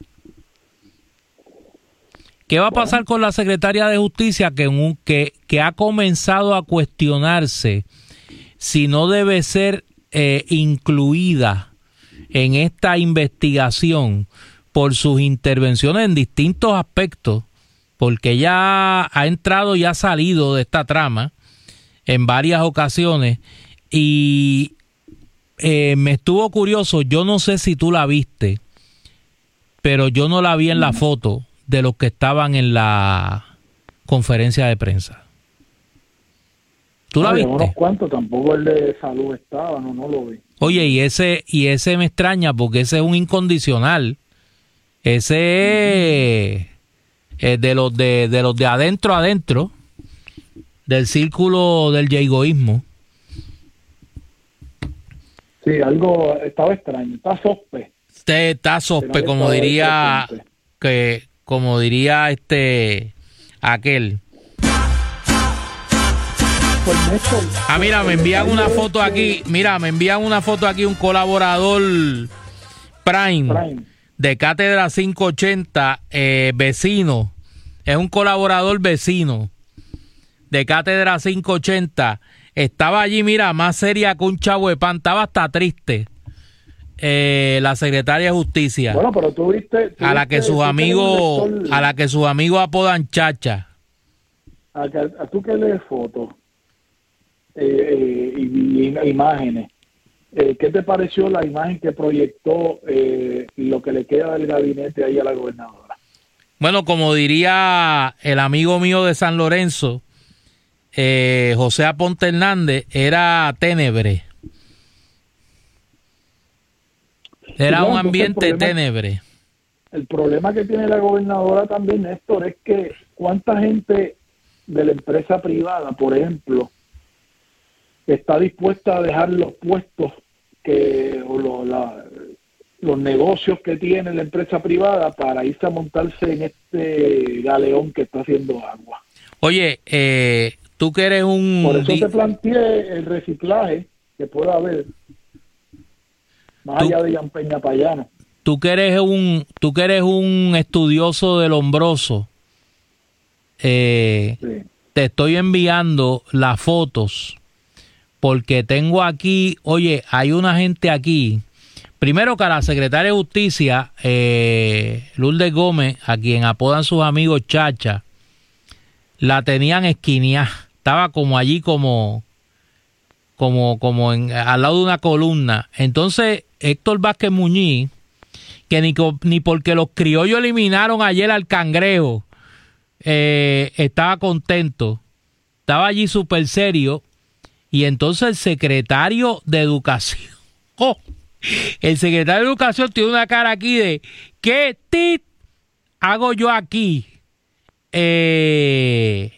[SPEAKER 4] ¿Qué va a pasar con la secretaria de Justicia que, un, que, que ha comenzado a cuestionarse si no debe ser eh, incluida en esta investigación por sus intervenciones en distintos aspectos? Porque ella ha entrado y ha salido de esta trama en varias ocasiones y eh, me estuvo curioso, yo no sé si tú la viste, pero yo no la vi en la foto de los que estaban en la conferencia de prensa. ¿Tú la viste?
[SPEAKER 5] Unos cuantos, tampoco el de salud estaba, no, no lo vi.
[SPEAKER 4] Oye, y ese, y ese me extraña porque ese es un incondicional. Ese es eh, de los de, de los de adentro adentro, del círculo del yegoísmo.
[SPEAKER 5] Sí, algo estaba extraño, está sospe.
[SPEAKER 4] Usted está sospe, como diría que, como diría este aquel. Ah, mira, me envían una foto aquí. Mira, me envían una foto aquí un colaborador Prime, Prime. de Cátedra quinientos ochenta, eh, vecino. Es un colaborador vecino de Cátedra quinientos ochenta. Estaba allí, mira, más seria que un chavo de pan. Estaba hasta triste. Eh, la secretaria de Justicia.
[SPEAKER 5] Bueno, pero tú viste, tú
[SPEAKER 4] a la que sus amigos, a la que sus amigos apodan Chacha.
[SPEAKER 5] A, a, a tú que lees fotos eh, eh, y, y imágenes. Eh, ¿Qué te pareció la imagen que proyectó eh, y lo que le queda del gabinete ahí a la gobernadora?
[SPEAKER 4] Bueno, como diría el amigo mío de San Lorenzo, eh, José Aponte Hernández, era tenebre. Era sí, un ambiente el problema, tenebre.
[SPEAKER 5] El problema que tiene la gobernadora también, Néstor, es que cuánta gente de la empresa privada, por ejemplo, está dispuesta a dejar los puestos que o lo, la, los negocios que tiene la empresa privada para irse a montarse en este galeón que está haciendo agua.
[SPEAKER 4] Oye, eh, tú que eres un...
[SPEAKER 5] Por eso te planteé el reciclaje que pueda haber más tú, allá de Jan Peña Payano.
[SPEAKER 4] Tú que eres un, tú que eres un estudioso del hombroso, eh, sí. Te estoy enviando las fotos porque tengo aquí, oye, hay una gente aquí. Primero que a la secretaria de Justicia, eh, Lourdes Gómez, a quien apodan sus amigos Chacha, la tenían esquineada. Estaba como allí, como, como, como en, al lado de una columna. Entonces, Héctor Vázquez Muñiz, que ni, ni porque los criollos eliminaron ayer al Cangrejo, eh, estaba contento. Estaba allí súper serio. Y entonces el secretario de Educación, oh, el secretario de Educación tiene una cara aquí de, ¿qué tit hago yo aquí? Eh,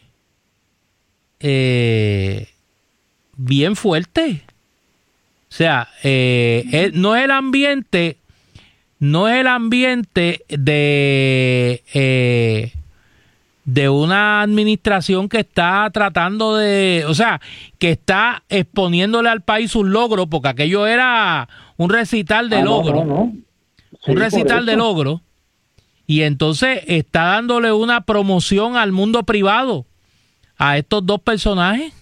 [SPEAKER 4] eh, bien fuerte. O sea, eh, es, no es el ambiente, no es el ambiente de... Eh, de una administración que está tratando de, o sea, que está exponiéndole al país sus logros, porque aquello era un recital de ah, logros, no, no, no. Sí, un recital de logros, y entonces está dándole una promoción al mundo privado a estos dos personajes.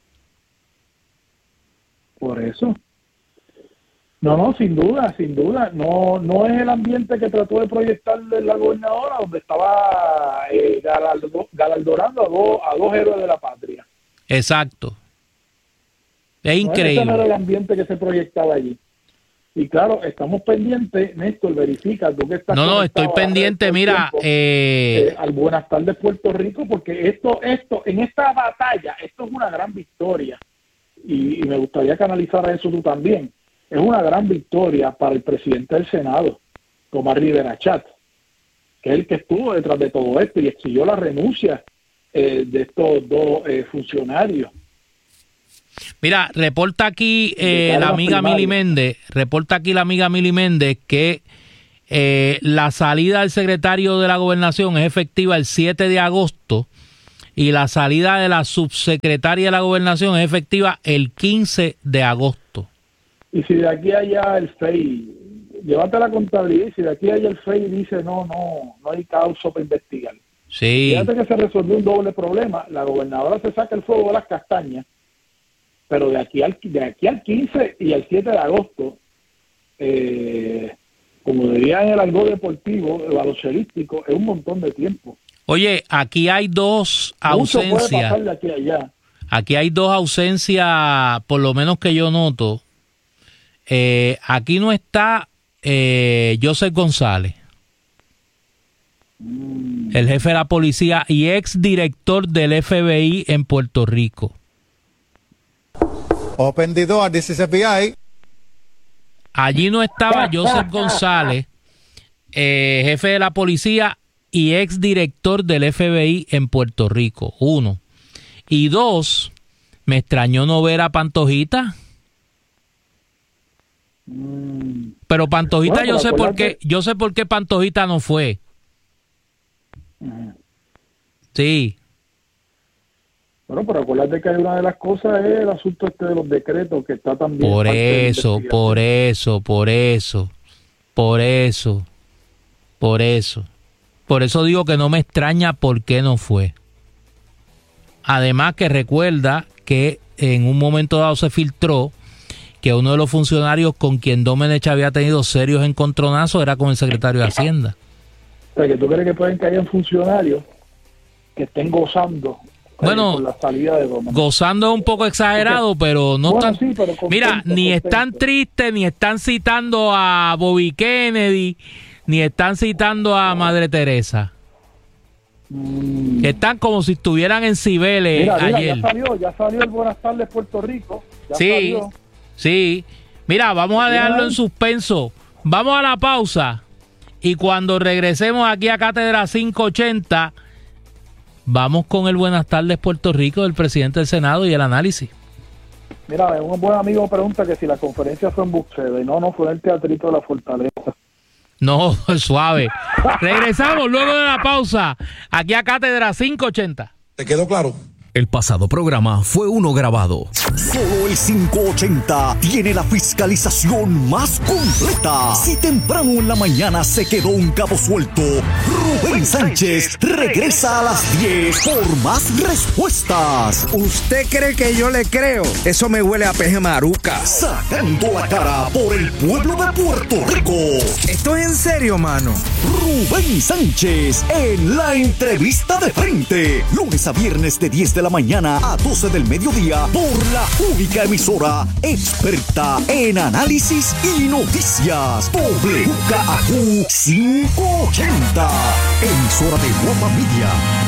[SPEAKER 5] Por eso. No, no, sin duda, sin duda. No no es el ambiente que trató de proyectar la gobernadora, donde estaba eh, galardo, galardonando a dos, a dos héroes de la patria.
[SPEAKER 4] Exacto. Es increíble.
[SPEAKER 5] No, ese no era el ambiente que se proyectaba allí. Y claro, estamos pendientes, Néstor, verifica, tú que estás...
[SPEAKER 4] No, no, estoy pendiente, mira...
[SPEAKER 5] Tiempo,
[SPEAKER 4] eh...
[SPEAKER 5] Eh, al Buenas tardes Puerto Rico, porque esto, esto, en esta batalla, esto es una gran victoria, y, y me gustaría que analizara eso tú también. Es una gran victoria para el presidente del Senado, Tomás Rivera Chatz, que es el que estuvo detrás de todo esto y exigió la renuncia eh, de estos dos eh, funcionarios.
[SPEAKER 4] Mira, reporta aquí eh, la amiga Mili Méndez, reporta aquí la amiga Mili Méndez que eh, la salida del secretario de la Gobernación es efectiva el siete de agosto y la salida de la subsecretaria de la Gobernación es efectiva el quince de agosto.
[SPEAKER 5] Y si de aquí a allá el F E I, llévate la contabilidad, y si de aquí a allá el F E I dice no, no, no hay causa para investigar.
[SPEAKER 4] Sí.
[SPEAKER 5] Fíjate que se resolvió un doble problema, la gobernadora se saca el fuego de las castañas, pero de aquí al de aquí al quince y al siete de agosto, eh, como diría en el argot deportivo, el baloncelístico, es un montón de tiempo.
[SPEAKER 4] Oye, aquí hay dos ausencias.
[SPEAKER 5] Mucho puede pasar de aquí a allá.
[SPEAKER 4] Aquí hay dos ausencias, por lo menos que yo noto. Eh, aquí no está eh, Joseph González, mm. el jefe de la policía y ex director del F B I en Puerto Rico.
[SPEAKER 10] Open the door, this is F B I.
[SPEAKER 4] Allí no estaba Joseph González, eh, jefe de la policía y ex director del F B I en Puerto Rico, uno. Y dos, me extrañó no ver a Pantojita. Mm. Pero Pantojita, bueno, yo sé por qué, yo sé por qué Pantojita no fue. Uh-huh. Sí.
[SPEAKER 5] Bueno, pero acuérdate que hay una de las cosas es el asunto este de los decretos que está también.
[SPEAKER 4] Por eso, por eso, por eso, por eso, por eso. Por eso digo que no me extraña por qué no fue. Además que recuerda que en un momento dado se filtró que uno de los funcionarios con quien Domenech había tenido serios encontronazos era con el secretario de Hacienda.
[SPEAKER 5] O sea, que tú crees que pueden que hayan funcionarios que estén gozando.
[SPEAKER 4] Bueno,
[SPEAKER 5] la salida de
[SPEAKER 4] gozando es un poco exagerado, porque, pero no bueno, están... Sí, pero contento, mira, ni contento. Están tristes, ni están citando a Bobby Kennedy, ni están citando a Madre Teresa. Mm. Están como si estuvieran en Cibeles mira, mira, ayer.
[SPEAKER 5] Ya salió, ya salió el Buenas tardes Puerto Rico. Ya
[SPEAKER 4] sí,
[SPEAKER 5] salió.
[SPEAKER 4] sí. Mira, vamos a dejarlo en suspenso. Vamos a la pausa y cuando regresemos aquí a Cátedra quinientos ochenta... vamos con el Buenas tardes Puerto Rico del presidente del Senado y el análisis.
[SPEAKER 5] Mira, un buen amigo pregunta que si la conferencia fue en Buxede. No, no, fue en el Teatrito de la Fortaleza.
[SPEAKER 4] No, suave. Regresamos luego de la pausa aquí a Cátedra quinientos ochenta.
[SPEAKER 6] ¿Te quedó claro?
[SPEAKER 8] El pasado programa fue uno grabado. Solo el quinientos ochenta tiene la fiscalización más completa. Si temprano en la mañana se quedó un cabo suelto, Rubén Sánchez regresa a las diez por más respuestas.
[SPEAKER 11] ¿Usted cree que yo le creo? Eso me huele a peje maruca.
[SPEAKER 8] Sacando la cara por el pueblo de Puerto Rico.
[SPEAKER 11] ¿Esto es en serio, mano?
[SPEAKER 8] Rubén Sánchez en la entrevista de frente. Lunes a viernes de diez de la mañana a doce del mediodía por la única emisora experta en análisis y noticias. W K A Q quinientos ochenta, emisora de Guapa Media.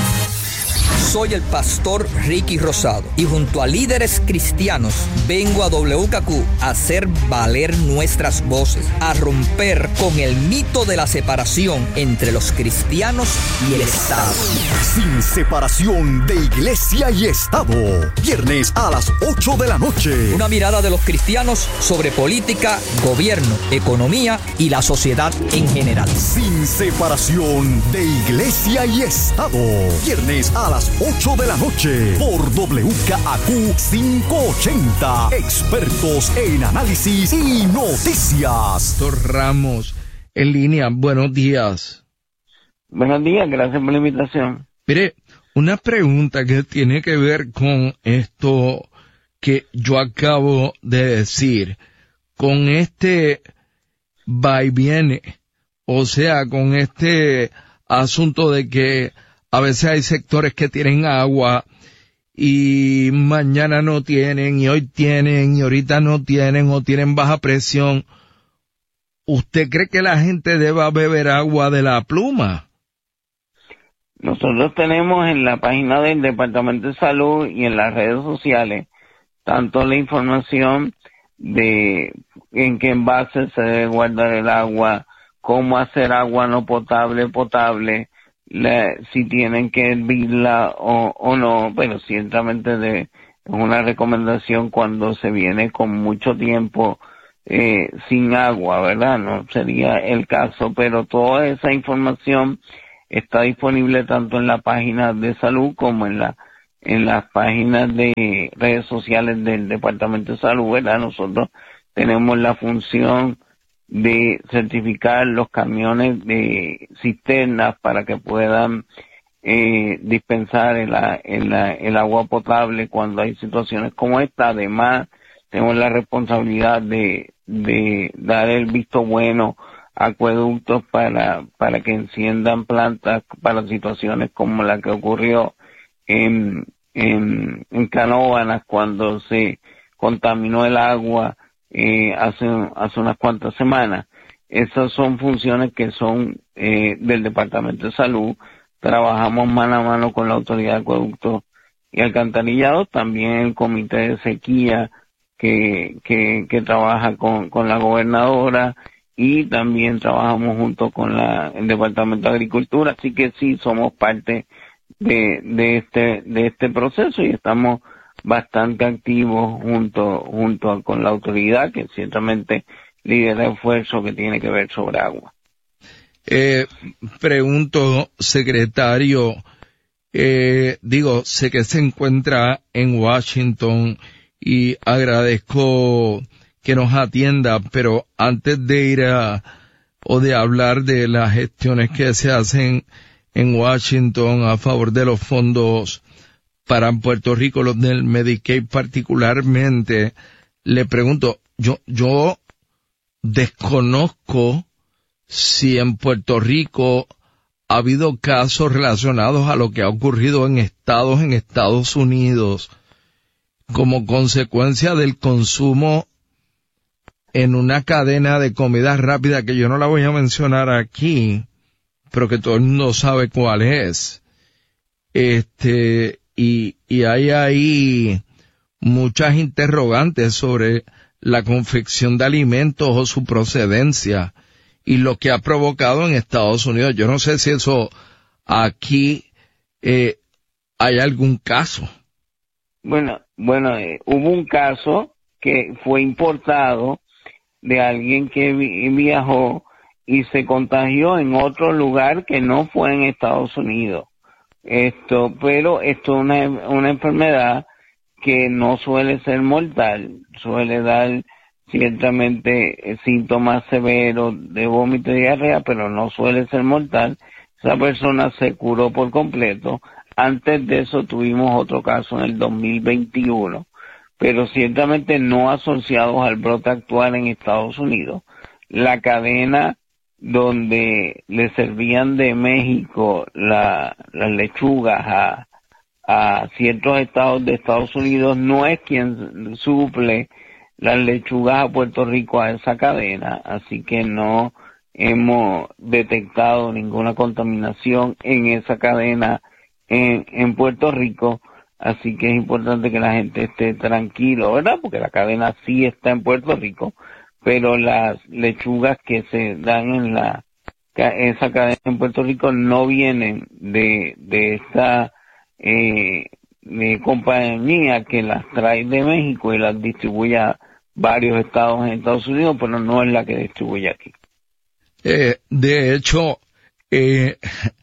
[SPEAKER 12] Soy el pastor Ricky Rosado y junto a líderes cristianos vengo a W K Q a hacer valer nuestras voces, a romper con el mito de la separación entre los cristianos y el Estado.
[SPEAKER 8] Sin separación de iglesia y Estado. Viernes a las ocho de la noche.
[SPEAKER 12] Una mirada de los cristianos sobre política, gobierno, economía y la sociedad en general.
[SPEAKER 8] Sin separación de iglesia y Estado. Viernes a las ocho de la noche por W K A Q quinientos ochenta. Expertos en análisis y noticias.
[SPEAKER 13] Doctor Ramos, en línea, buenos días.
[SPEAKER 14] Buenos días, gracias por la invitación.
[SPEAKER 13] Mire, una pregunta que tiene que ver con esto que yo acabo de decir, con este va y viene, o sea, con este asunto de que a veces hay sectores que tienen agua y mañana no tienen, y hoy tienen, y ahorita no tienen, o tienen baja presión. ¿usted cree que la gente deba beber agua de la pluma?
[SPEAKER 14] Nosotros tenemos en la página del Departamento de Salud y en las redes sociales tanto la información de en qué envase se debe guardar el agua, cómo hacer agua no potable, potable, la, si tienen que hervirla o, o no, pero ciertamente de, es una recomendación cuando se viene con mucho tiempo eh, sin agua, ¿verdad? No sería el caso, pero toda esa información está disponible tanto en la página de salud como en la en las páginas de redes sociales del Departamento de Salud, ¿verdad? Nosotros tenemos la función de certificar los camiones de cisternas para que puedan eh, dispensar el, el, el agua potable cuando hay situaciones como esta. Además, tenemos la responsabilidad de, de dar el visto bueno a acueductos para, para que enciendan plantas para situaciones como la que ocurrió en, en, en Canóvanas cuando se contaminó el agua eh, hace, hace unas cuantas semanas. Esas son funciones que son eh, del Departamento de Salud. Trabajamos mano a mano con la Autoridad de Acueductos y Alcantarillados, también el Comité de Sequía que, que, que trabaja con, con la gobernadora, y también trabajamos junto con la, el Departamento de Agricultura, así que sí somos parte de, de este, de este proceso y estamos bastante activos junto, junto con la autoridad que ciertamente lidera el esfuerzo que tiene que ver sobre agua.
[SPEAKER 13] Eh, pregunto, secretario, eh, digo, sé que se encuentra en Washington y agradezco que nos atienda, pero antes de ir a, o de hablar de las gestiones que se hacen en Washington a favor de los fondos para Puerto Rico, los del Medicaid particularmente, le pregunto, yo, yo desconozco si en Puerto Rico ha habido casos relacionados a lo que ha ocurrido en estados en Estados Unidos como consecuencia del consumo en una cadena de comida rápida que yo no la voy a mencionar aquí, pero que todo el mundo sabe cuál es. Este, y, y hay ahí muchas interrogantes sobre la confección de alimentos o su procedencia y lo que ha provocado en Estados Unidos. Yo no sé si eso aquí eh, hay algún caso.
[SPEAKER 14] Bueno, bueno, eh, hubo un caso que fue importado de alguien que vi- viajó y se contagió en otro lugar que no fue en Estados Unidos. Esto, pero esto es una, una enfermedad que no suele ser mortal, suele dar ciertamente eh, síntomas severos de vómito y diarrea, pero no suele ser mortal. Esa persona se curó por completo. Antes de eso tuvimos otro caso en el dos mil veintiuno, pero ciertamente no asociados al brote actual en Estados Unidos. La cadena donde le servían de México la, las lechugas a, a ciertos estados de Estados Unidos no es quien suple las lechugas a Puerto Rico a esa cadena, así que no hemos detectado ninguna contaminación en esa cadena en, en Puerto Rico, así que es importante que la gente esté tranquilo, ¿verdad? Porque la cadena sí está en Puerto Rico, pero las lechugas que se dan en la esa cadena en Puerto Rico no vienen de de esta eh, de compañía que las trae de México y las distribuye a varios estados en Estados Unidos, pero no es la que distribuye aquí.
[SPEAKER 13] Eh, de hecho, eh,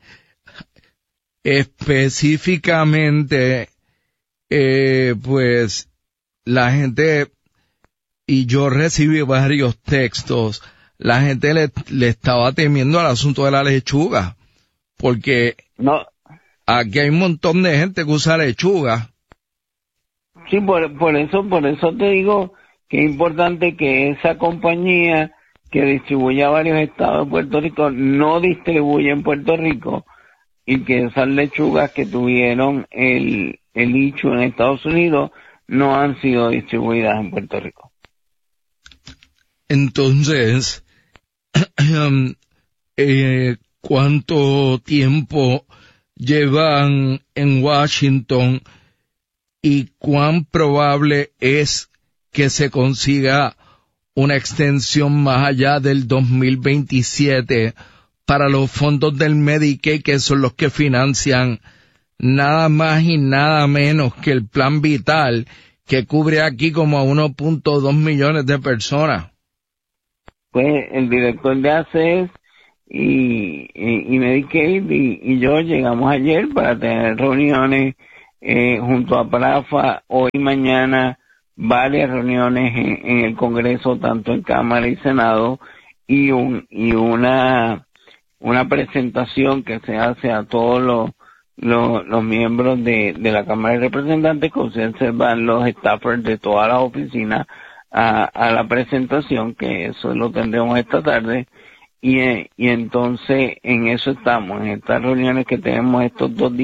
[SPEAKER 13] específicamente, eh, pues, la gente, y yo recibí varios textos, la gente le, le estaba temiendo al asunto de la lechuga, porque
[SPEAKER 14] no.
[SPEAKER 13] Aquí hay un montón de gente que usa lechuga.
[SPEAKER 14] Sí, por, por eso, por eso te digo que es importante que esa compañía que distribuye a varios estados de Puerto Rico no distribuye en Puerto Rico y que esas lechugas que tuvieron el, el issue en Estados Unidos no han sido distribuidas en Puerto Rico.
[SPEAKER 13] Entonces, eh, cuánto tiempo llevan en Washington y cuán probable es que se consiga una extensión más allá del dos mil veintisiete para los fondos del Medicaid, que son los que financian nada más y nada menos que el Plan Vital, que cubre aquí como a uno punto dos millones de personas.
[SPEAKER 14] Pues el director de A C E S y, y, y Medicaid y, y yo llegamos ayer para tener reuniones eh, junto a PRAFA, hoy y mañana, varias reuniones en, en el Congreso, tanto en Cámara y Senado, y un y una una presentación que se hace a todos los los, los miembros de, de la Cámara de Representantes, que se van los staffers de todas las oficinas a, a la presentación, que eso lo tendremos esta tarde, y, y entonces en eso estamos, en estas reuniones que tenemos estos dos días.